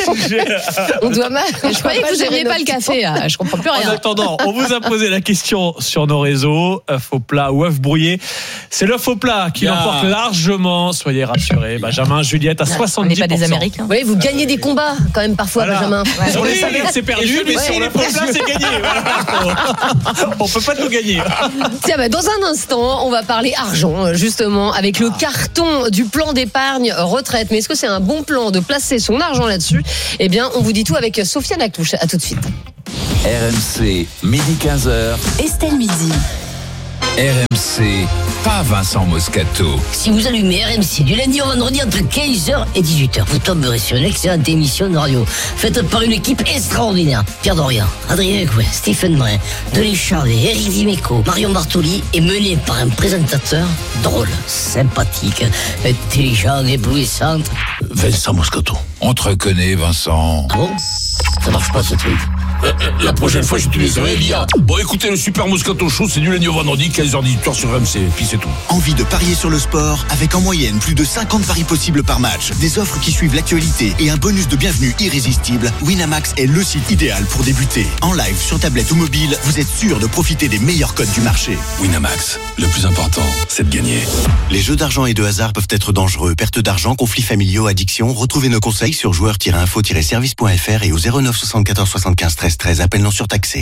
On doit mal. je croyais que vous gérer n'aimiez pas notre le café. Là. Je comprends plus En rien. attendant, on vous a posé la question sur nos réseaux, œuf au plat ou œuf brouillé. C'est l'œuf au plat qui Yeah. l'emporte largement, soyez rassurés. Benjamin, Juliette à On n'est soixante-dix pour cent. pas des Américains. Oui, vous gagnez des combats quand même parfois, Voilà. Benjamin. Sur les Oui. salaires, c'est perdu, Et mais je- sur ouais, l'œuf au plat, c'est gagné. Voilà. On peut pas tout gagner. Tiens, bah, dans un instant, on va parler argent, justement, avec le carton du plan d'épargne retraite. Mais est-ce que c'est un bon plan de placer son argent là-dessus? Eh bien, on vous dit tout avec Sofiane Actouche. À tout de suite. R M C, midi quinze heures. Estelle Midi. R M C, pas Vincent Moscato. Si vous allumez R M C du lundi au vendredi entre quinze heures et dix-huit heures, vous tomberez sur une excellente émission de radio faite par une équipe extraordinaire. Pierre Dorian, Adrien Coué, Stephen Brun, Denis Charvet, Eric Dimeco, Marion Bartoli est menée par un présentateur drôle, sympathique, intelligent, éblouissant. Vincent Moscato. On te reconnaît, Vincent. Ah bon? Ça marche pas ce truc. Euh, euh, la prochaine fois, j'utiliserai l'I A. Bon, écoutez, le Super Moscato Show, c'est du lundi au vendredi, quinze heures dix-huit heures sur R M C, puis c'est tout. Envie de parier sur le sport avec en moyenne plus de cinquante paris possibles par match, des offres qui suivent l'actualité et un bonus de bienvenue irrésistible. Winamax est le site idéal pour débuter. En live, sur tablette ou mobile, vous êtes sûr de profiter des meilleurs codes du marché. Winamax, le plus important, c'est de gagner. Les jeux d'argent et de hasard peuvent être dangereux. Perte d'argent, conflits familiaux, addiction. Retrouvez nos conseils sur joueurs tiret info tiret service point f r et au zéro neuf soixante-quatorze soixante-quinze treize treize. Appel non surtaxé.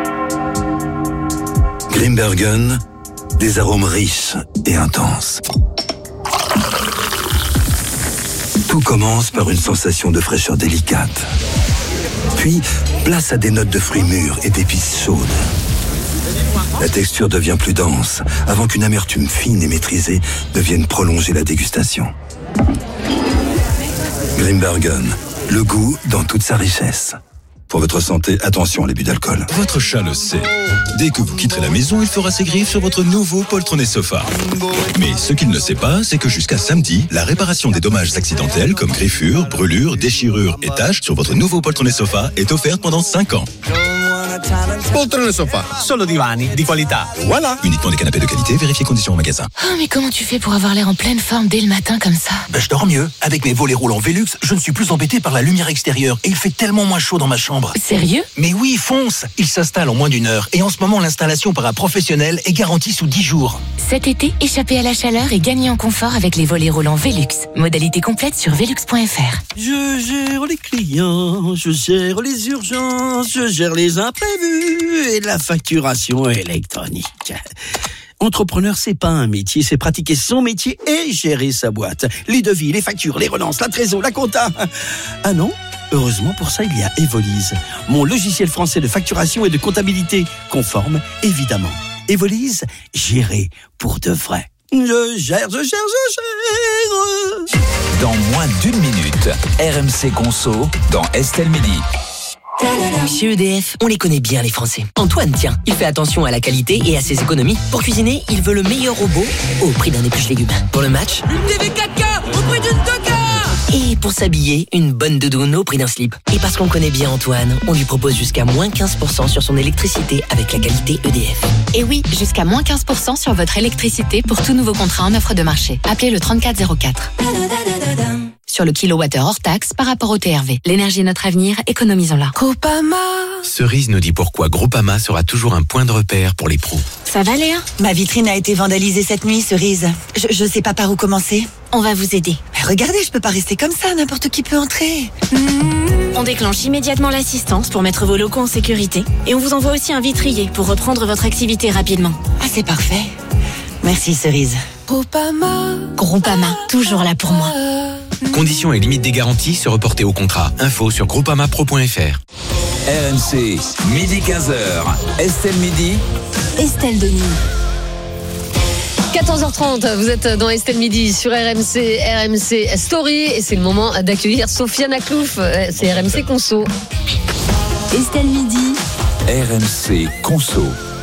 Grimbergen, des arômes riches et intenses. Tout commence par une sensation de fraîcheur délicate. Puis, place à des notes de fruits mûrs et d'épices chaudes. La texture devient plus dense, avant qu'une amertume fine et maîtrisée ne vienne prolonger la dégustation. Grimbergen, le goût dans toute sa richesse. Pour votre santé, attention à l'abus d'alcool. Votre chat le sait. Dès que vous quitterez la maison, il fera ses griffes sur votre nouveau poltronnet sofa. Mais ce qu'il ne sait pas, c'est que jusqu'à samedi, la réparation des dommages accidentels comme griffures, brûlures, déchirures et taches sur votre nouveau poltronnet sofa est offerte pendant cinq ans. Poltrone sofa, solo divani di qualità. Voilà. Uniquement des canapés de qualité, vérifiez conditions au magasin. Oh, mais comment tu fais pour avoir l'air en pleine forme dès le matin comme ça? Ben, je dors mieux. Avec mes volets roulants Velux, je ne suis plus embêté par la lumière extérieure et il fait tellement moins chaud dans ma chambre. Sérieux? Mais oui, fonce. Il s'installe en moins d'une heure et en ce moment, l'installation par un professionnel est garantie sous dix jours. Cet été, échappez à la chaleur et gagnez en confort avec les volets roulants Velux. Modalité complète sur velux point f r. Je gère les clients, je gère les urgences, je gère les imprévus et la facturation électronique. Entrepreneur, c'est pas un métier, c'est pratiquer son métier et gérer sa boîte. Les devis, les factures, les relances, la trésor, la compta. Ah non? Heureusement, pour ça, il y a Evolise, mon logiciel français de facturation et de comptabilité, conforme, évidemment. Evolise, gérer pour de vrai. Je gère, je gère, je gère. Dans moins d'une minute, R M C Conso, dans Estelle Midi. Chez E D F, on les connaît bien les Français. Antoine, tiens, il fait attention à la qualité et à ses économies. Pour cuisiner, il veut le meilleur robot au prix d'un épluche-légumes. Pour le match, Une T V quatre K au prix d'une toca. et pour s'habiller, une bonne doudoune au prix d'un slip. Et parce qu'on connaît bien Antoine, on lui propose jusqu'à moins quinze pour cent sur son électricité avec la qualité E D F. Et oui, jusqu'à moins quinze pour cent sur votre électricité pour tout nouveau contrat en offre de marché. Appelez le trente-quatre zéro quatre. Sur le kilowattheure hors taxe par rapport au T R V. L'énergie est notre avenir, économisons-la. Groupama. Cerise nous dit pourquoi Groupama sera toujours un point de repère pour les pros. Ça va Léa? Ma vitrine a été vandalisée cette nuit, Cerise. Je, je sais pas par où commencer. On va vous aider. Mais regardez, je peux pas rester comme ça, n'importe qui peut entrer. On déclenche immédiatement l'assistance pour mettre vos locaux en sécurité et on vous envoie aussi un vitrier pour reprendre votre activité rapidement. Ah, c'est parfait. Merci, Cerise. Groupama. Groupama, toujours là pour moi. Conditions et limites des garanties se reporter au contrat. Info sur groupamapro point f r. R M C, midi quinze heures. Estelle Midi. Estelle Denis. quatorze heures trente, vous êtes dans Estelle Midi sur R M C, R M C Story et c'est le moment d'accueillir Sofiane Aklouf, c'est R M C Conso. Estelle Midi. R M C Conso.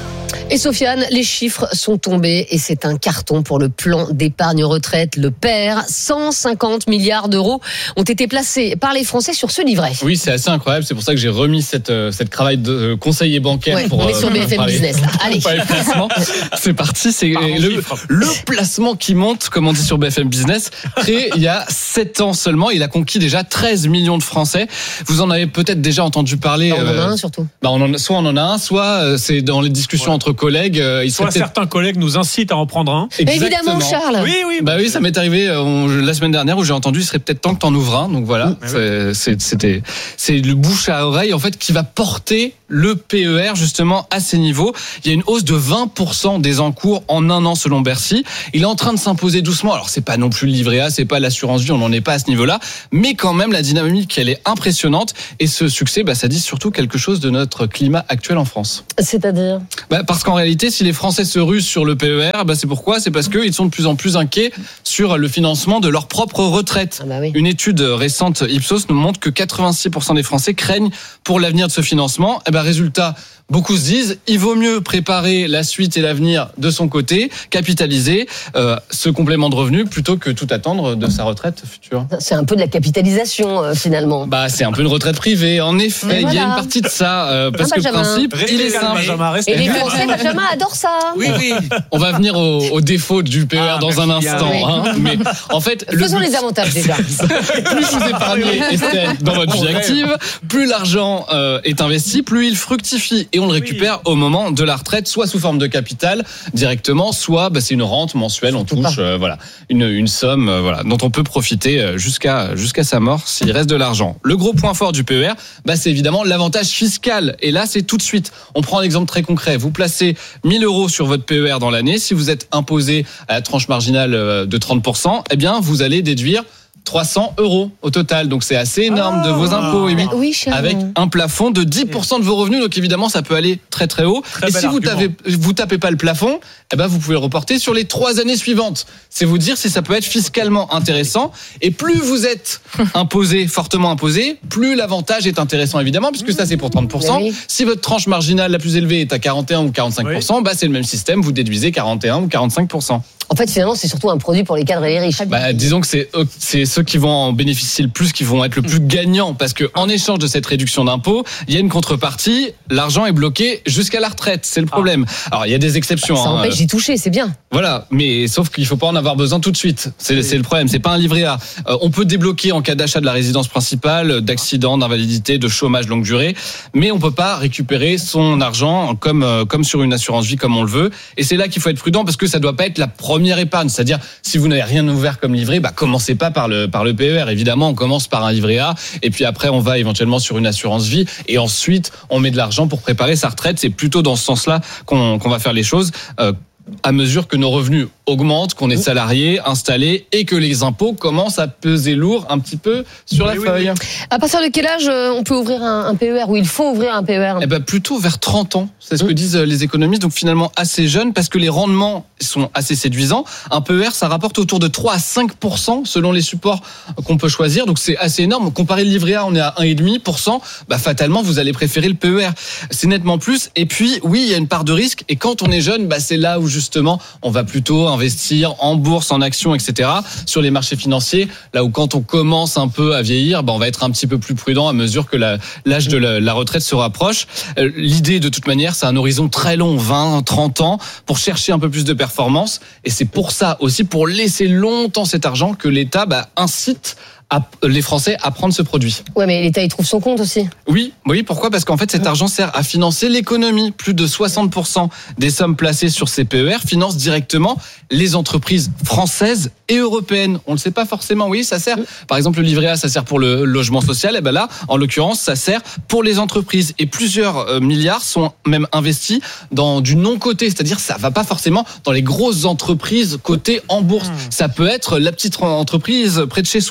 Et Sofiane, les chiffres sont tombés et c'est un carton pour le plan d'épargne retraite, le P E R. cent cinquante milliards d'euros ont été placés par les Français sur ce livret. Oui, c'est assez incroyable. C'est pour ça que j'ai remis cette, cette cravache de conseiller bancaire. Ouais, pour, on est sur euh, B F M parler, Business. Là. Allez. Pour les placements. C'est parti. C'est le, le placement qui monte, comme on dit sur B F M Business, créé il y a sept ans seulement. Il a conquis déjà treize millions de Français. Vous en avez peut-être déjà entendu parler. Bah, on en a euh, un surtout. Bah on en a, soit on en a un, soit euh, c'est dans les discussions ouais. entre collègues. Euh, il soit certains collègues nous incitent à en prendre un. Évidemment, Charles. Oui, oui. Bah oui, ça m'est arrivé euh, on, la semaine dernière où j'ai entendu il serait peut-être temps que t'en ouvres un. Donc voilà, c'est, oui. c'est, c'était, c'est le bouche à oreille en fait qui va porter le P E R justement à ces niveaux. Il y a une hausse de vingt pour cent des encours en un an selon Bercy. Il est en train de s'imposer doucement. Alors c'est pas non plus le livret A, c'est pas l'assurance vie, on n'en est pas à ce niveau-là, mais quand même la dynamique elle est impressionnante et ce succès, bah, ça dit surtout quelque chose de notre climat actuel en France. C'est-à-dire bah, parce qu'en réalité, si les Français se rusent sur le P E R, bah, c'est pourquoi C'est parce qu'ils sont de plus en plus inquiets sur le financement de leur propre retraite. Ah bah oui. Une étude récente Ipsos nous montre que quatre-vingt-six pour cent des Français craignent pour l'avenir de ce financement. Et bah, résultat, beaucoup se disent, il vaut mieux préparer la suite et l'avenir de son côté, capitaliser euh, ce complément de revenu plutôt que tout attendre de sa retraite future. C'est un peu de la capitalisation euh, finalement. Bah, c'est un peu une retraite privée. En effet, Mais il voilà. y a une partie de ça euh, parce ah, que le principe, restez il est calme, simple. Benjamin, Et les Français, Benjamin adore ça. Oui, oui. On va venir au, au défaut du P E R ah, dans un instant. Oui. Hein, mais en fait, faisons le but, les avantages déjà. Plus vous épargnez, Estelle, dans votre vie active, plus l'argent euh, est investi, plus il fructifie et on le récupère oui. au moment de la retraite, soit sous forme de capital directement, soit bah, c'est une rente mensuelle, on touche euh, voilà une, une somme euh, voilà dont on peut profiter jusqu'à jusqu'à sa mort s'il reste de l'argent. Le gros point fort du P E R, bah, c'est évidemment l'avantage fiscal et là c'est tout de suite. On prend un exemple très concret. Vous placez mille euros sur votre P E R dans l'année. Si vous êtes imposé à la tranche marginale de trente pour cent, eh bien, vous allez déduire trois cents euros au total. Donc, c'est assez énorme oh. de vos impôts. Et oui, oui avec un plafond de dix pour cent de vos revenus. Donc, évidemment, ça peut aller très, très haut. Très et si vous tapez, vous tapez pas le plafond, eh ben, vous pouvez le reporter sur les trois années suivantes. C'est vous dire si ça peut être fiscalement intéressant. Et plus vous êtes imposé, fortement imposé, plus l'avantage est intéressant, évidemment, puisque ça, c'est pour trente pour cent. Oui. Si votre tranche marginale la plus élevée est à quarante et un ou quarante-cinq pour cent, oui. bah, c'est le même système. Vous déduisez quarante et un ou quarante-cinq pour cent. En fait, finalement, c'est surtout un produit pour les cadres et les riches. Bah, disons que c'est, c'est ceux qui vont en bénéficier le plus, qui vont être le plus gagnants, parce que en échange de cette réduction d'impôts, il y a une contrepartie. L'argent est bloqué jusqu'à la retraite. C'est le problème. Alors, il y a des exceptions. Ça hein. empêche d'y toucher, c'est bien. Voilà, mais sauf qu'il faut pas en avoir besoin tout de suite. C'est, c'est le problème. C'est pas un livret A. Euh, on peut débloquer en cas d'achat de la résidence principale, d'accident, d'invalidité, de chômage longue durée, mais on peut pas récupérer son argent comme euh, comme sur une assurance vie comme on le veut. Et c'est là qu'il faut être prudent parce que ça doit pas être la première épargne. C'est-à-dire, si vous n'avez rien ouvert comme livret, bah commencez pas par le par le P E R. Évidemment, on commence par un livret A, et puis après on va éventuellement sur une assurance vie, et ensuite on met de l'argent pour préparer sa retraite. C'est plutôt dans ce sens-là qu'on qu'on va faire les choses. Euh, à mesure que nos revenus augmentent, qu'on est salarié, installé et que les impôts commencent à peser lourd un petit peu sur la oui, feuille. Oui, oui. À partir de quel âge on peut ouvrir un, un P E R ou il faut ouvrir un P E R? Eh ben plutôt vers trente ans, c'est ce mmh. que disent les économistes, donc finalement assez jeune parce que les rendements sont assez séduisants. Un P E R, ça rapporte autour de trois à cinq pour cent selon les supports qu'on peut choisir, donc c'est assez énorme. Comparé le livret A, on est à un virgule cinq pour cent, bah fatalement vous allez préférer le P E R. C'est nettement plus, et puis oui, il y a une part de risque, et quand on est jeune, bah c'est là où justement on va plutôt investir en bourse, en actions, et cetera, sur les marchés financiers, là où quand on commence un peu à vieillir, bah on va être un petit peu plus prudent à mesure que la, l'âge de la, la retraite se rapproche. Euh, l'idée, de toute manière, c'est un horizon très long, vingt, trente ans, pour chercher un peu plus de performance, et c'est pour ça aussi, pour laisser longtemps cet argent, que l'État bah, incite les Français à prendre ce produit. Ouais, mais l'État, il trouve son compte aussi. Oui, oui. Pourquoi ? Parce qu'en fait, cet argent sert à financer l'économie. Plus de soixante pour cent des sommes placées sur ces P E R financent directement les entreprises françaises et européennes. On ne le sait pas forcément. Oui, ça sert. Par exemple, le livret A, ça sert pour le logement social. Et ben là, en l'occurrence, ça sert pour les entreprises. Et plusieurs euh, milliards sont même investis dans du non coté, c'est-à-dire ça va pas forcément dans les grosses entreprises cotées en bourse. Ça peut être la petite entreprise près de chez soi.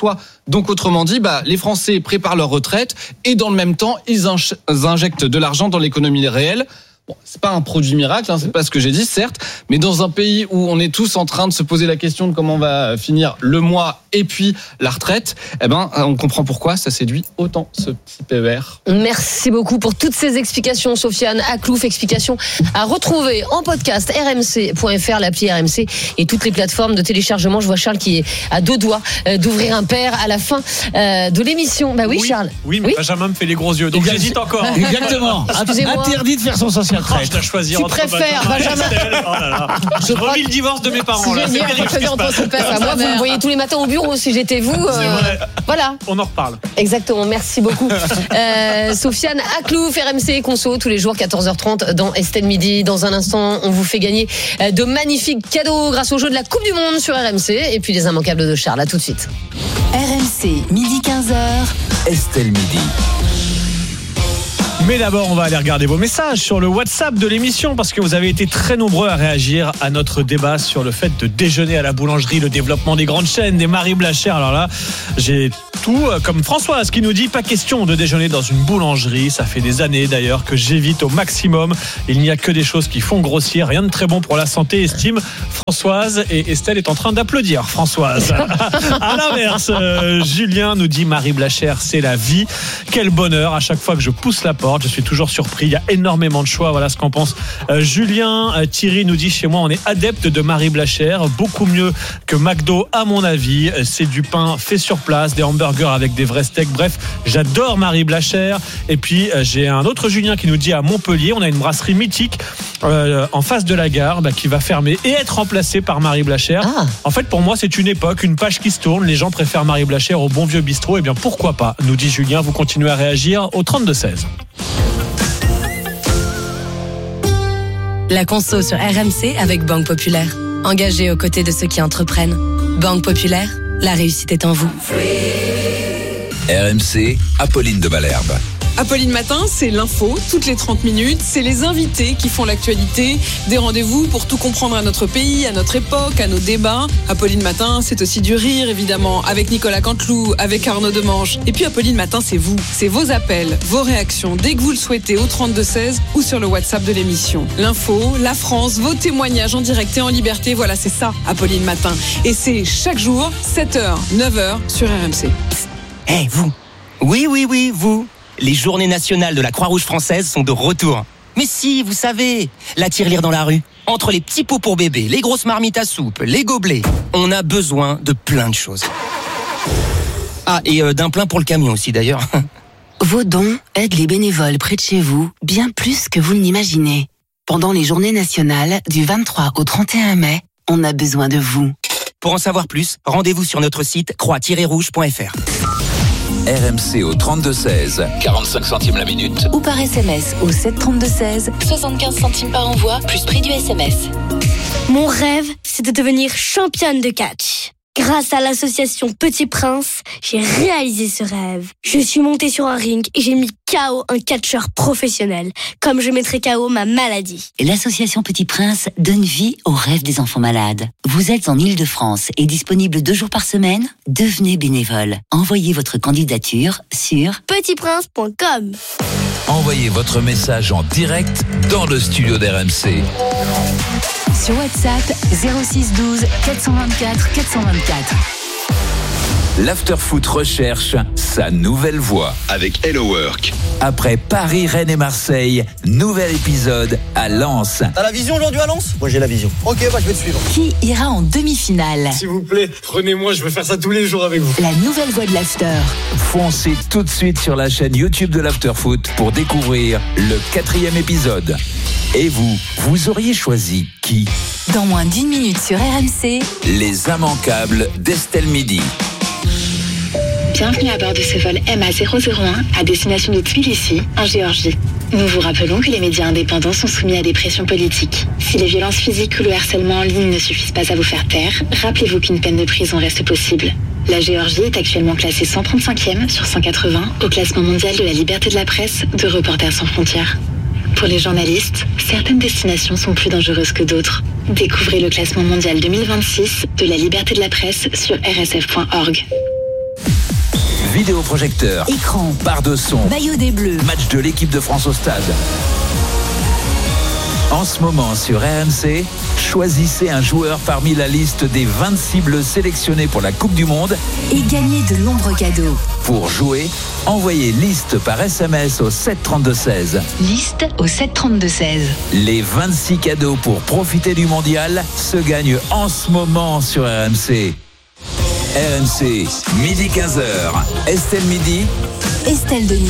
Donc autrement dit, bah, les Français préparent leur retraite et dans le même temps, ils injectent de l'argent dans l'économie réelle. Bon, c'est pas un produit miracle, hein, c'est pas ce que j'ai dit, certes, mais dans un pays où on est tous en train de se poser la question de comment on va finir le mois et puis la retraite, eh ben, on comprend pourquoi ça séduit autant ce petit P E R. Merci beaucoup pour toutes ces explications, Sofiane Aklouf. Explications à retrouver en podcast r m c point f r, l'appli R M C et toutes les plateformes de téléchargement. Je vois Charles qui est à deux doigts d'ouvrir un paire à la fin de l'émission. Bah oui, oui Charles. Oui, mais oui. Benjamin me fait les gros yeux, donc j'hésite encore. Exactement. Interdit de faire son social retraite. Je dois choisir tu entre préfères Benjamin. Oh là là. Je revis le divorce de mes parents. Si là. Génial, je choisis entre son père. Moi, vous me voyez tous les matins au bureau. Si j'étais vous, euh, voilà. On en reparle. Exactement. Merci beaucoup, euh, Sofiane Aklouf, R M C Conso tous les jours quatorze heures trente dans Estelle Midi. Dans un instant, on vous fait gagner de magnifiques cadeaux grâce au jeu de la Coupe du Monde sur R M C et puis les immanquables de Charles. À tout de suite. R M C midi quinze heures. Estelle Midi. Mais d'abord, on va aller regarder vos messages sur le WhatsApp de l'émission parce que vous avez été très nombreux à réagir à notre débat sur le fait de déjeuner à la boulangerie, le développement des grandes chaînes, des Marie Blacher. Alors là, j'ai tout comme Françoise qui nous dit pas question de déjeuner dans une boulangerie. Ça fait des années d'ailleurs que j'évite au maximum. Il n'y a que des choses qui font grossir, rien de très bon pour la santé, estime Françoise. Et Estelle est en train d'applaudir Françoise. À l'inverse, euh, Julien nous dit Marie Blacher, c'est la vie. Quel bonheur à chaque fois que je pousse la porte. Je suis toujours surpris, il y a énormément de choix. Voilà ce qu'en pense euh, Julien. euh, Thierry nous dit chez moi on est adepte de Marie Blacher, beaucoup mieux que McDo à mon avis. C'est du pain fait sur place, des hamburgers avec des vrais steaks. Bref, j'adore Marie Blacher. Et puis euh, j'ai un autre Julien qui nous dit à Montpellier on a une brasserie mythique euh, en face de la gare bah, qui va fermer et être remplacée par Marie Blacher. Ah. En fait pour moi c'est une époque, une page qui se tourne. Les gens préfèrent Marie Blacher au bon vieux bistrot. Et bien pourquoi pas, nous dit Julien. Vous continuez à réagir au trente-deux seize. La conso sur R M C avec Banque Populaire. Engagée aux côtés de ceux qui entreprennent. Banque Populaire, la réussite est en vous. R M C, Apolline de Malherbe. Apolline Matin, c'est l'info, toutes les trente minutes. C'est les invités qui font l'actualité. Des rendez-vous pour tout comprendre à notre pays, à notre époque, à nos débats. Apolline Matin, c'est aussi du rire, évidemment, avec Nicolas Canteloup, avec Arnaud Demange. Et puis Apolline Matin, c'est vous. C'est vos appels, vos réactions, dès que vous le souhaitez, au trente-deux seize ou sur le WhatsApp de l'émission. L'info, la France, vos témoignages en direct et en liberté. Voilà, c'est ça, Apolline Matin. Et c'est chaque jour, sept heures, neuf heures, sur R M C. Eh, hey, vous. Oui, oui, oui, vous. Les journées nationales de la Croix-Rouge française sont de retour. Mais si, vous savez, la tirelire dans la rue, entre les petits pots pour bébé, les grosses marmites à soupe, les gobelets, on a besoin de plein de choses. Ah, et euh, d'un plein pour le camion aussi d'ailleurs. Vos dons aident les bénévoles près de chez vous bien plus que vous ne l'imaginez. Pendant les journées nationales du vingt-trois au trente et un mai, on a besoin de vous. Pour en savoir plus, rendez-vous sur notre site croix tiret rouge point f r. R M C au trente-deux seize, quarante-cinq centimes la minute. Ou par S M S au sept trente-deux seize, soixante-quinze centimes par envoi, plus prix du S M S. Mon rêve, c'est de devenir championne de catch. Grâce à l'association Petit Prince, j'ai réalisé ce rêve. Je suis montée sur un ring et j'ai mis K O un catcheur professionnel, comme je mettrai K O ma maladie. L'association Petit Prince donne vie aux rêves des enfants malades. Vous êtes en Île-de-France et disponible deux jours par semaine? Devenez bénévole. Envoyez votre candidature sur petit prince point com. Envoyez votre message en direct dans le studio d'R M C. Sur WhatsApp zéro six douze quatre cent vingt-quatre quatre cent vingt-quatre. L'Afterfoot recherche sa nouvelle voix avec Hello Work. Après Paris, Rennes et Marseille, nouvel épisode à Lens. T'as la vision aujourd'hui à Lens? Moi j'ai la vision. Ok, bah je vais te suivre. Qui ira en demi-finale? S'il vous plaît, prenez-moi, je veux faire ça tous les jours avec vous. La nouvelle voix de l'After. Foncez tout de suite sur la chaîne YouTube de l'Afterfoot pour découvrir le quatrième épisode. Et vous, vous auriez choisi qui? Dans moins d'une minute sur R M C, les immanquables d'Estelle Midi. Bienvenue à bord de ce vol M A zéro zéro un à destination de Tbilissi, en Géorgie. Nous vous rappelons que les médias indépendants sont soumis à des pressions politiques. Si les violences physiques ou le harcèlement en ligne ne suffisent pas à vous faire taire, rappelez-vous qu'une peine de prison reste possible. La Géorgie est actuellement classée cent trente-cinquième sur cent quatre-vingts au classement mondial de la liberté de la presse de Reporters sans frontières. Pour les journalistes, certaines destinations sont plus dangereuses que d'autres. Découvrez le classement mondial deux mille vingt-six de la liberté de la presse sur r s f point org. vidéoprojecteur, écran, barre de son, maillot des Bleus, match de l'équipe de France au stade. En ce moment sur R M C, choisissez un joueur parmi la liste des vingt-six bleus sélectionnés pour la Coupe du Monde et gagnez de nombreux cadeaux. Pour jouer, envoyez liste par S M S au sept trente-deux seize. Liste au sept trente-deux seize. Les vingt-six cadeaux pour profiter du mondial se gagnent en ce moment sur R M C. R M C, midi quinze heures. Estelle Midi. Estelle Denis.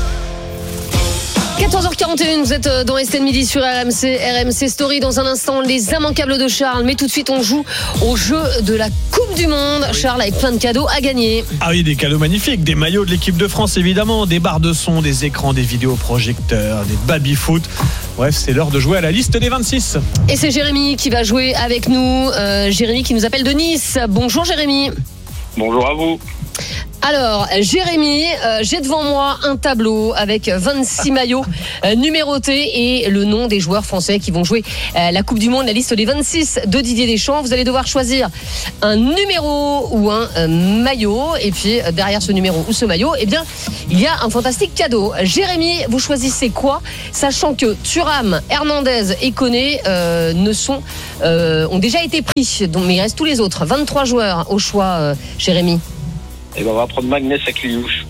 quatorze heures quarante et un, vous êtes dans Estelle Midi sur R M C, R M C Story. Dans un instant, les immanquables de Charles. Mais tout de suite, on joue au jeu de la Coupe du Monde. Oui. Charles, avec plein de cadeaux à gagner. Ah oui, des cadeaux magnifiques. Des maillots de l'équipe de France, évidemment. Des barres de son, des écrans, des vidéoprojecteurs, des baby-foot. Bref, c'est l'heure de jouer à la liste des vingt-six. Et c'est Jérémy qui va jouer avec nous. Euh, Jérémy qui nous appelle de Nice. Bonjour Jérémy. Bonjour à vous. Alors, Jérémy, euh, j'ai devant moi un tableau avec vingt-six maillots euh, numérotés et le nom des joueurs français qui vont jouer euh, la Coupe du Monde, la liste des vingt-six de Didier Deschamps. Vous allez devoir choisir un numéro ou un euh, maillot. Et puis, euh, derrière ce numéro ou ce maillot, eh bien, il y a un fantastique cadeau. Jérémy, vous choisissez quoi ? Sachant que Thuram, Hernandez et Koné euh, ne sont, euh, ont déjà été pris. Donc, mais il reste tous les autres. vingt-trois joueurs au choix, euh, Jérémy. Et ben on va prendre Magnès à Cliouche.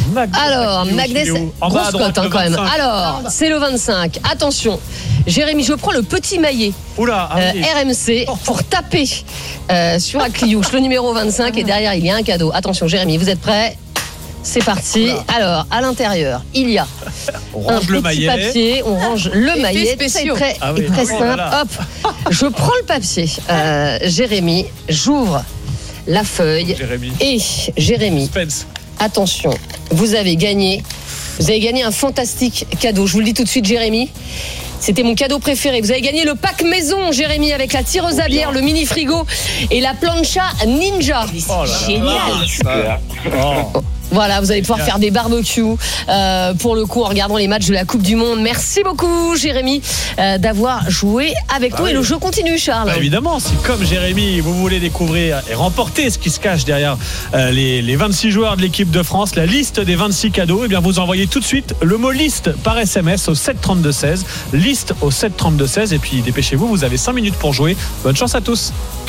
Alors, Magnès, grosse cote hein, quand même. Alors, c'est le vingt-cinq. Attention, Jérémy, je prends le petit maillet Oula, ah oui. euh, R M C pour taper euh, sur Akliouche, le numéro vingt-cinq. Et derrière, il y a un cadeau. Attention, Jérémy, vous êtes prêts ? C'est parti. Oula. Alors, à l'intérieur, il y a on un range petit le maillet. papier. On range le Effet maillet. C'est très, ah oui. très ah simple. oui, voilà. Hop, je prends le papier. Euh, Jérémy, j'ouvre la feuille. Jérémy. Et Jérémy, Suspense. attention, vous avez gagné, vous avez gagné un fantastique cadeau. Je vous le dis tout de suite, Jérémy. C'était mon cadeau préféré. Vous avez gagné le pack maison, Jérémy, avec la tireuse à bière, le mini frigo et la plancha ninja. Oh là là. Génial. Super. Oh. Voilà, vous allez pouvoir faire des barbecues euh, pour le coup en regardant les matchs de la Coupe du Monde. Merci beaucoup Jérémy euh, d'avoir joué avec bah nous oui. Et le jeu continue, Charles. Bah évidemment, si comme Jérémy vous voulez découvrir et remporter ce qui se cache derrière euh, les, les vingt-six joueurs de l'équipe de France, la liste des vingt-six cadeaux, eh bien vous envoyez tout de suite le mot liste par S M S au sept trente-deux seize, liste au sept trente-deux seize et puis dépêchez-vous, vous avez cinq minutes pour jouer. Bonne chance à tous.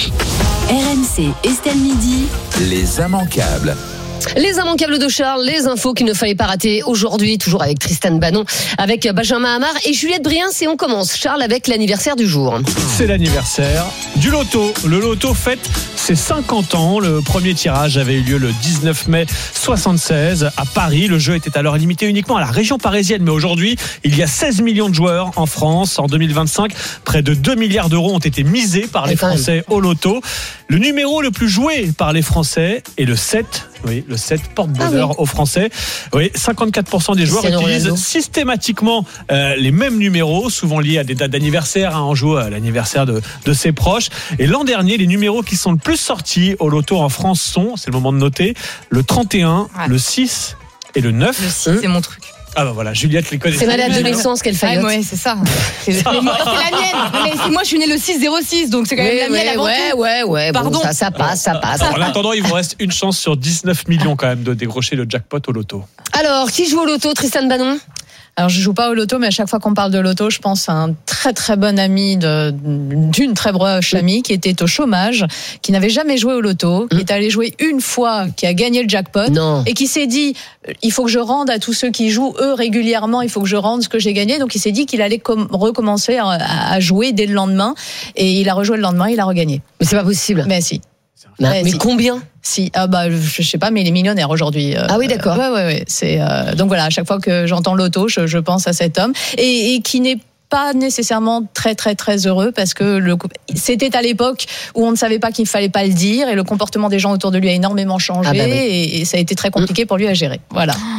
R M C, Estelle Midi. Les immanquables. Les immanquables de Charles, les infos qu'il ne fallait pas rater aujourd'hui, toujours avec Tristan Banon, avec Benjamin Hamar et Juliette Briens. Et on commence, Charles, avec l'anniversaire du jour. C'est l'anniversaire du loto. Le loto fête ses cinquante ans. Le premier tirage avait eu lieu le dix-neuf mai soixante-seize à Paris. Le jeu était alors limité uniquement à la région parisienne. Mais aujourd'hui, il y a seize millions de joueurs en France. En deux mille vingt-cinq, près de deux milliards d'euros ont été misés par les Français au loto. Le numéro le plus joué par les Français est le sept. Oui, le sept porte-bonheur ah oui. aux Français. Oui, cinquante-quatre pour cent des joueurs utilisent systématiquement euh, les mêmes numéros, souvent liés à des dates d'anniversaire. Hein, on joue à l'anniversaire de, de ses proches. Et l'an dernier, les numéros qui sont le plus sortis au loto en France sont, c'est le moment de noter, le trente et un, ouais. le six et le neuf. Le six, c'est mon truc. Ah bah voilà, Juliette les connaît. C'est mal adolescence qu'elle faillote. Ah, ouais, c'est ça. C'est, c'est la mienne. Mais moi, je suis née le six zéro six, donc c'est quand même oui, la mienne avant ouais, tout. Ouais, ouais, Pardon. Bon, ça, ça passe, ça passe. Alors, en attendant, il vous reste une chance sur dix-neuf millions quand même de décrocher le jackpot au loto. Alors, qui joue au loto, Tristan Banon ? Alors, je joue pas au loto, mais à chaque fois qu'on parle de loto, je pense à un très très bon ami de, d'une très proche amie qui était au chômage, qui n'avait jamais joué au loto, mmh. qui est allé jouer une fois, qui a gagné le jackpot, non. et qui s'est dit, il faut que je rende à tous ceux qui jouent, eux, régulièrement, il faut que je rende ce que j'ai gagné. Donc, il s'est dit qu'il allait com- recommencer à, à jouer dès le lendemain, et il a rejoué le lendemain, il a regagné. Mais c'est pas possible. Mais si. Mais, mais mais si. Combien ? Si, ah bah je sais pas, mais il est millionnaire aujourd'hui. Euh, ah oui, d'accord. Ouais, ouais, ouais. C'est euh, donc voilà, à chaque fois que j'entends loto, je, je pense à cet homme et, et qui n'est pas nécessairement très très très heureux parce que le, c'était à l'époque où on ne savait pas qu'il fallait pas le dire et le comportement des gens autour de lui a énormément changé ah bah oui. et, et ça a été très compliqué pour lui à gérer. Voilà.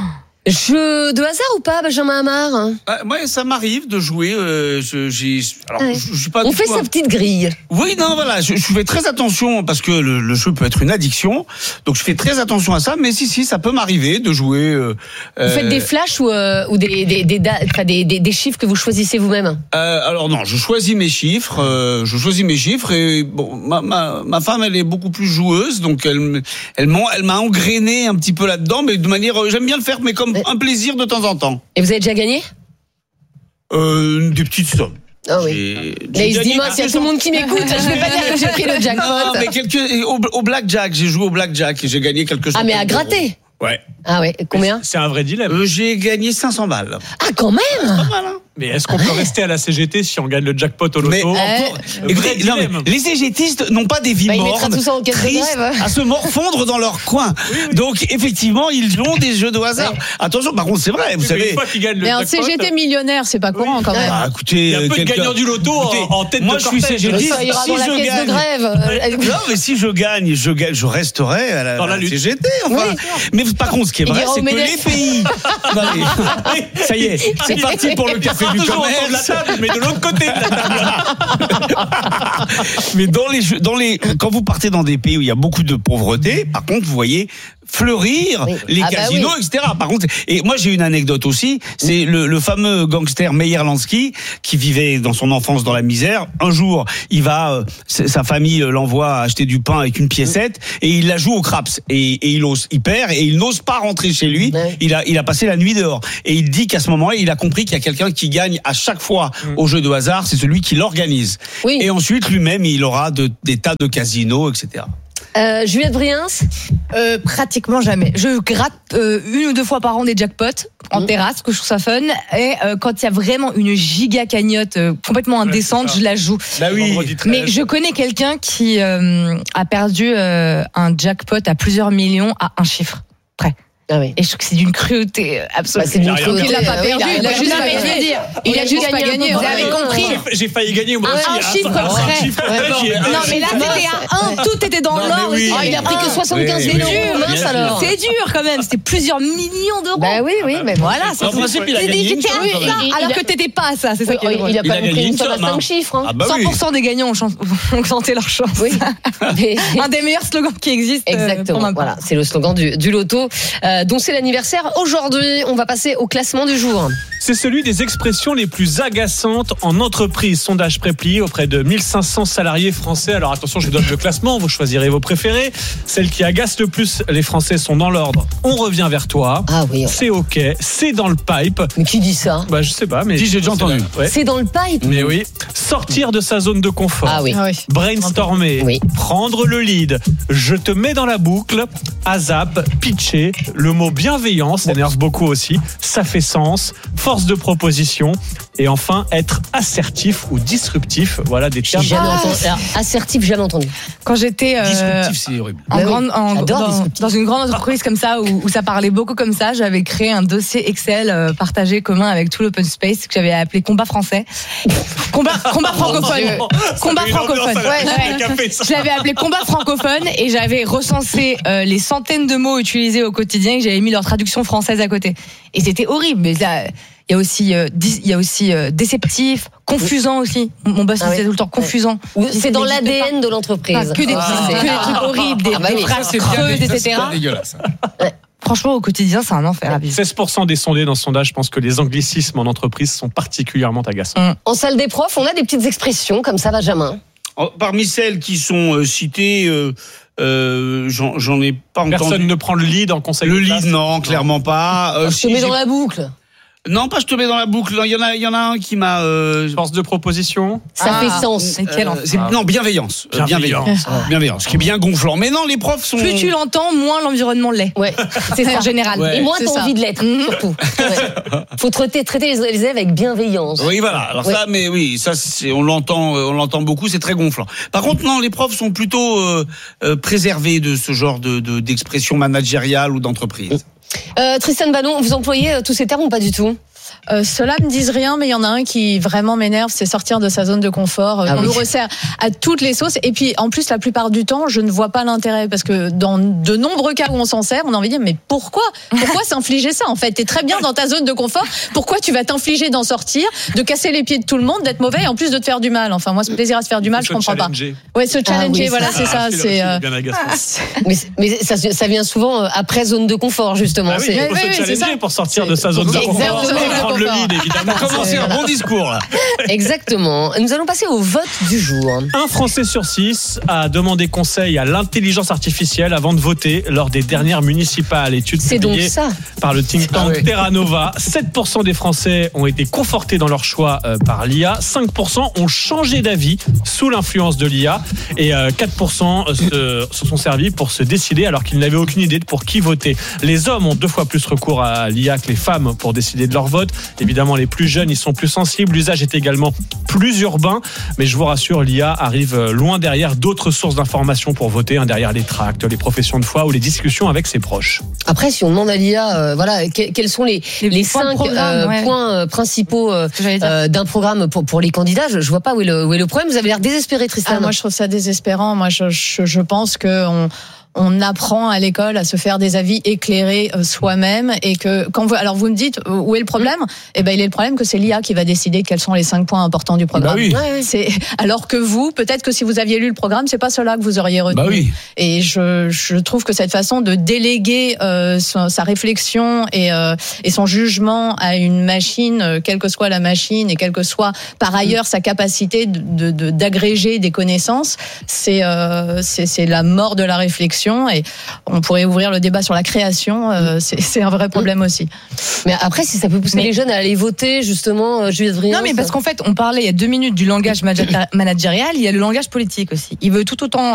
Jeu de hasard ou pas, Benjamin Hamar? Ah, moi, ça m'arrive de jouer. Euh, je, j'ai, alors, Ouais. je, je suis pas. On du fait tout sa un- petite grille. Oui, non, voilà, je, je fais très attention parce que le, le jeu peut être une addiction, donc je fais très attention à ça. Mais si, si, ça peut m'arriver de jouer. Euh, Vous faites des flashs ou, euh, ou des, des, des, da- enfin, des, des, des chiffres que vous choisissez vous-même? Euh, alors non, je choisis mes chiffres. Euh, je choisis mes chiffres et bon, ma, ma, ma femme, elle est beaucoup plus joueuse, donc elle, m- elle m'a, elle m'a engrainé un petit peu là-dedans, mais de manière, euh, j'aime bien le faire, mais comme un plaisir de temps en temps. Et vous avez déjà gagné? Euh, des petites sommes. Ah oui. J'ai- Là, j'ai il se dit, gagné mince, il y a quelques tout le monde cent- qui m'écoute. Je vais pas dire que j'ai pris le jackpot. Non, mais quelques, au, au blackjack, j'ai joué au blackjack et j'ai gagné quelques Ah, mais à centaines d'euros. gratter? Ouais. Ah ouais, combien? C'est un vrai dilemme. Euh, j'ai gagné cinq cents balles. Ah, quand même! Mais est-ce qu'on peut rester à la C G T si on gagne le jackpot au loto? Mais encore, Le vrai écoutez, non, mais dilemme. les CGTistes n'ont pas des vies Bah, il mornes, mettra tout ça en caisse de tristes, grève. à se morfondre dans leur coin. Donc effectivement, ils ont des jeux de hasard. Attention, par contre, c'est vrai, vous Oui, mais savez. une fois qu'ils gagnent le Mais un jackpot, C G T millionnaire, c'est pas courant quand même. Ah, écoutez, il y a peu de quelqu'un- gagnants du loto en- Écoutez, en tête moi, de je suis cortège. CGTiste. Ça ira Si dans la je caisse gagne, de grève. non, mais si je gagne, je gagne, je resterai à la, Dans la à la lutte. C G T. Enfin. Oui. Mais par contre, ce qui est Il vrai, ira c'est au que les Medef. pays. Non, mais- ça y est, c'est parti pour le café du Toujours autour de la commerce. table, mais de l'autre côté de la table. Mais dans les jeux, dans les, quand vous partez dans des pays où il y a beaucoup de pauvreté, par contre, vous voyez fleurir Oui. les Ah bah casinos, oui. et cetera. Par contre, et moi j'ai une anecdote aussi, c'est le, le fameux gangster Meyer Lansky qui vivait dans son enfance dans la misère. Un jour, il va, euh, sa famille l'envoie acheter du pain avec une piécette et il la joue au craps et, et il ose, il perd et il n'ose pas rentrer chez lui. Ouais. Il a, il a passé la nuit dehors et il dit qu'à ce moment-là, il a compris qu'il y a quelqu'un qui gagne à chaque fois au jeu de hasard, c'est celui qui l'organise. Oui. Et ensuite, lui-même, il aura de, des tas de casinos, et cetera. Euh, Juliette Briens? Euh, pratiquement jamais. Je gratte euh, une ou deux fois par an des jackpots en Mmh. terrasse, que je trouve ça fun. Et euh, quand il y a vraiment une giga cagnotte euh, complètement indécente, c'est ça. je la joue. Bah oui. Vendredi treize. Mais je connais quelqu'un qui euh, a perdu euh, un jackpot à plusieurs millions à un chiffre près. Ah oui. Et je trouve que c'est d'une cruauté absolue. Bah, c'est d'une Donc, cruauté, il l'a pas euh, oui, perdu, il a- il a il a juste pas pas gagné. gagné. Il a juste pas gagné, vous avez compris. J'ai- J'ai failli gagner moi Un- aussi. un hein. chiffre Un près. chiffre Ouais, près, non, j'y ai- Non, mais là, c'était à un, tout était dans Non, mais l'or. oui. Ah, il a pris que soixante-quinze Oui, C'est millions, oui, dur, mince bien alors. C'est dur quand même, c'était plusieurs millions d'euros. Bah oui, oui, mais Voilà, c'est En principe, il a J'ai gagné dit, une j'étais somme, à quand ça, même. alors Il a- que t'étais pas à ça, c'est ça Oui, qui est drôle. il a Il pas a pris gagné une une somme à somme, hein. cinq chiffres. hein. Ah bah oui. cent pour cent des gagnants ont, chan- ont tenté leur chance. Oui. Mais- Un des meilleurs slogans qui existent. euh, Exactement. pour ma part. Voilà, c'est le slogan du, du loto, euh, dont c'est l'anniversaire aujourd'hui. On va passer au classement du jour. C'est celui des expressions les plus agaçantes en entreprise. Sondage préplié auprès de mille cinq cents salariés français. Alors attention, je vous donne le classement, vous choisirez vos préférés. Celles qui agacent le plus les Français sont dans l'ordre. On revient vers toi. Ah oui. C'est ok, c'est dans le pipe. Mais qui dit ça? Bah je sais pas, mais Si, j'ai déjà entendu. Ouais. C'est dans le pipe. Mais oui, sortir de sa zone de confort. Ah oui. Ah oui. Brainstormer, Oui. prendre le lead, je te mets dans la boucle, azap, pitcher, le mot bienveillance énerve beaucoup aussi, ça fait sens, force de proposition, et enfin être assertif ou disruptif, voilà des J'ai termes. jamais entendu. Alors, assertif, jamais entendu. Quand j'étais euh, Disruptif, c'est horrible. en Bah oui, grande, en- j'adore dans, disruptif. dans une grande entreprise comme ça où, où ça parlait beaucoup comme ça, j'avais créé un dossier Excel euh, partagé commun avec tout l'open space que j'avais appelé Combat français. Combat, combat francophone. Combat fait une ambiance francophone. à la Ouais, machine à ouais. café, ça. Je l'avais appelé Combat francophone et j'avais recensé euh, les centaines de mots utilisés au quotidien et j'avais mis leur traduction française à côté. Et c'était horrible. Mais là, il y a aussi, euh, dis- il y a aussi euh, déceptif, confusant aussi. Mon boss Ah me disait oui. tout le temps confusant. C'est dans Ça n'existe l'A D N de l'entreprise. pas. Que des, Ah. que des trucs horribles, des, Ah bah des oui. phrases C'est bien, creuses, ça, et c'est cetera. pas dégueulasse. Franchement, au quotidien, c'est un enfer à vivre. seize pour cent des sondés dans ce sondage pensent que les anglicismes en entreprise sont particulièrement agaçants. En salle des profs, on a des petites expressions comme ça, Benjamin. Oh, parmi celles qui sont euh, citées, euh, euh, j'en, j'en ai pas Personne entendu. ne prend le lead en conseil Le de classe. lead, non, clairement pas. Euh, Je te si, mets j'ai- dans la boucle. Non, pas je te mets dans la boucle. Non, Il y en a, il y en a un qui m'a. Euh, Force de proposition. Ça Ah, fait sens. mais quel euh, enfer. c'est- non, bienveillance. Euh, Bienveillance. Bienveillance. Bienveillance. Ce qui est bien gonflant. Mais non, les profs sont. Plus tu l'entends, moins l'environnement l'est. Ouais, c'est ça. En général. Ouais. Et moins C'est t'as ça. envie de l'être, Mhm. surtout. Ouais. Faut traiter, traiter les les élèves avec bienveillance. Oui, voilà. Alors Ouais. ça, mais oui, ça, c'est, on l'entend, euh, on l'entend beaucoup. C'est très gonflant. Par contre, non, les profs sont plutôt euh, euh, préservés de ce genre de, de d'expression managériale ou d'entreprise. Euh, Tristan Ballon, vous employez euh, tous ces termes ou pas du tout? Euh, cela me disent rien, mais il y en a un qui vraiment m'énerve, c'est sortir de sa zone de confort. Ah on oui. nous resserre à toutes les sauces. Et puis, en plus, la plupart du temps, je ne vois pas l'intérêt parce que dans de nombreux cas où on s'en sert, on a envie de dire mais pourquoi Pourquoi s'infliger ça en fait? T'es très bien dans ta zone de confort. Pourquoi tu vas t'infliger d'en sortir, de casser les pieds de tout le monde, d'être mauvais et en plus de te faire du mal? Enfin, moi, ce plaisir à se faire du mal, je comprends pas. Ouais, se challenger, Ah oui, voilà, ça. c'est ça. Ah, C'est. là euh, aussi, bien agacé. Mais, mais ça, ça vient souvent euh, après zone de confort, justement. Ah oui, C'est- il faut oui, se oui, c'est challenger ça. pour sortir de sa C'est- zone de Exactement. confort et prendre le lead, évidemment. Commencez un bon discours là. Exactement. Nous allons passer au vote du jour. Un Français sur six a demandé conseil à l'intelligence artificielle avant de voter lors des dernières municipales. Étude C'est donc publiée ça. par le think tank Ah ouais. Terra Nova. sept pour cent des Français ont été confortés dans leur choix euh, par l'I A. cinq pour cent ont changé d'avis sous l'influence de l'I A. Et euh, quatre pour cent se, se sont servis pour se décider alors qu'ils n'avaient aucune idée de pour qui voter. Les hommes ont deux fois plus recours à l'I A que les femmes pour décider de leur vote. Évidemment, les plus jeunes, ils sont plus sensibles. L'usage est également plus urbain. Mais je vous rassure, l'I A arrive loin derrière d'autres sources d'informations pour voter, hein, derrière les tracts, les professions de foi ou les discussions avec ses proches. Après, si on demande à l'I A, euh, voilà, que- quels sont les, Les les points de cinq programme, euh, ouais. points euh, principaux euh, que j'allais dire. euh, d'un programme pour, pour les candidats, je, je vois pas où est, le, où est le problème. Vous avez l'air désespéré, Tristan. Ah, moi, je trouve ça désespérant. Moi, je, je, je pense que on, on apprend à l'école à se faire des avis éclairés euh, soi-même et que quand vous, alors vous me dites euh, où est le problème? Eh ben, il est le problème que c'est l'I A qui va décider quels sont les cinq points importants du programme. Bah oui. Ouais, ouais. C'est alors que vous, peut-être que si vous aviez lu le programme, c'est pas cela que vous auriez retenu. Bah oui. Et je, je trouve que cette façon de déléguer euh, son- sa réflexion et, euh, et son jugement à une machine, euh, quelle que soit la machine et quelle que soit par ailleurs sa capacité de, de, de- d'agréger des connaissances, c'est, euh, c'est c'est la mort de la réflexion. Et on pourrait ouvrir le débat sur la création. Euh, c'est, c'est un vrai problème aussi. Mais après, si ça peut pousser Mais- les jeunes à aller voter, justement, euh, Juliette Vriens. Non, mais parce qu'en fait, on parlait il y a deux minutes du langage manager- managérial, il y a le langage politique aussi. Il veut tout autant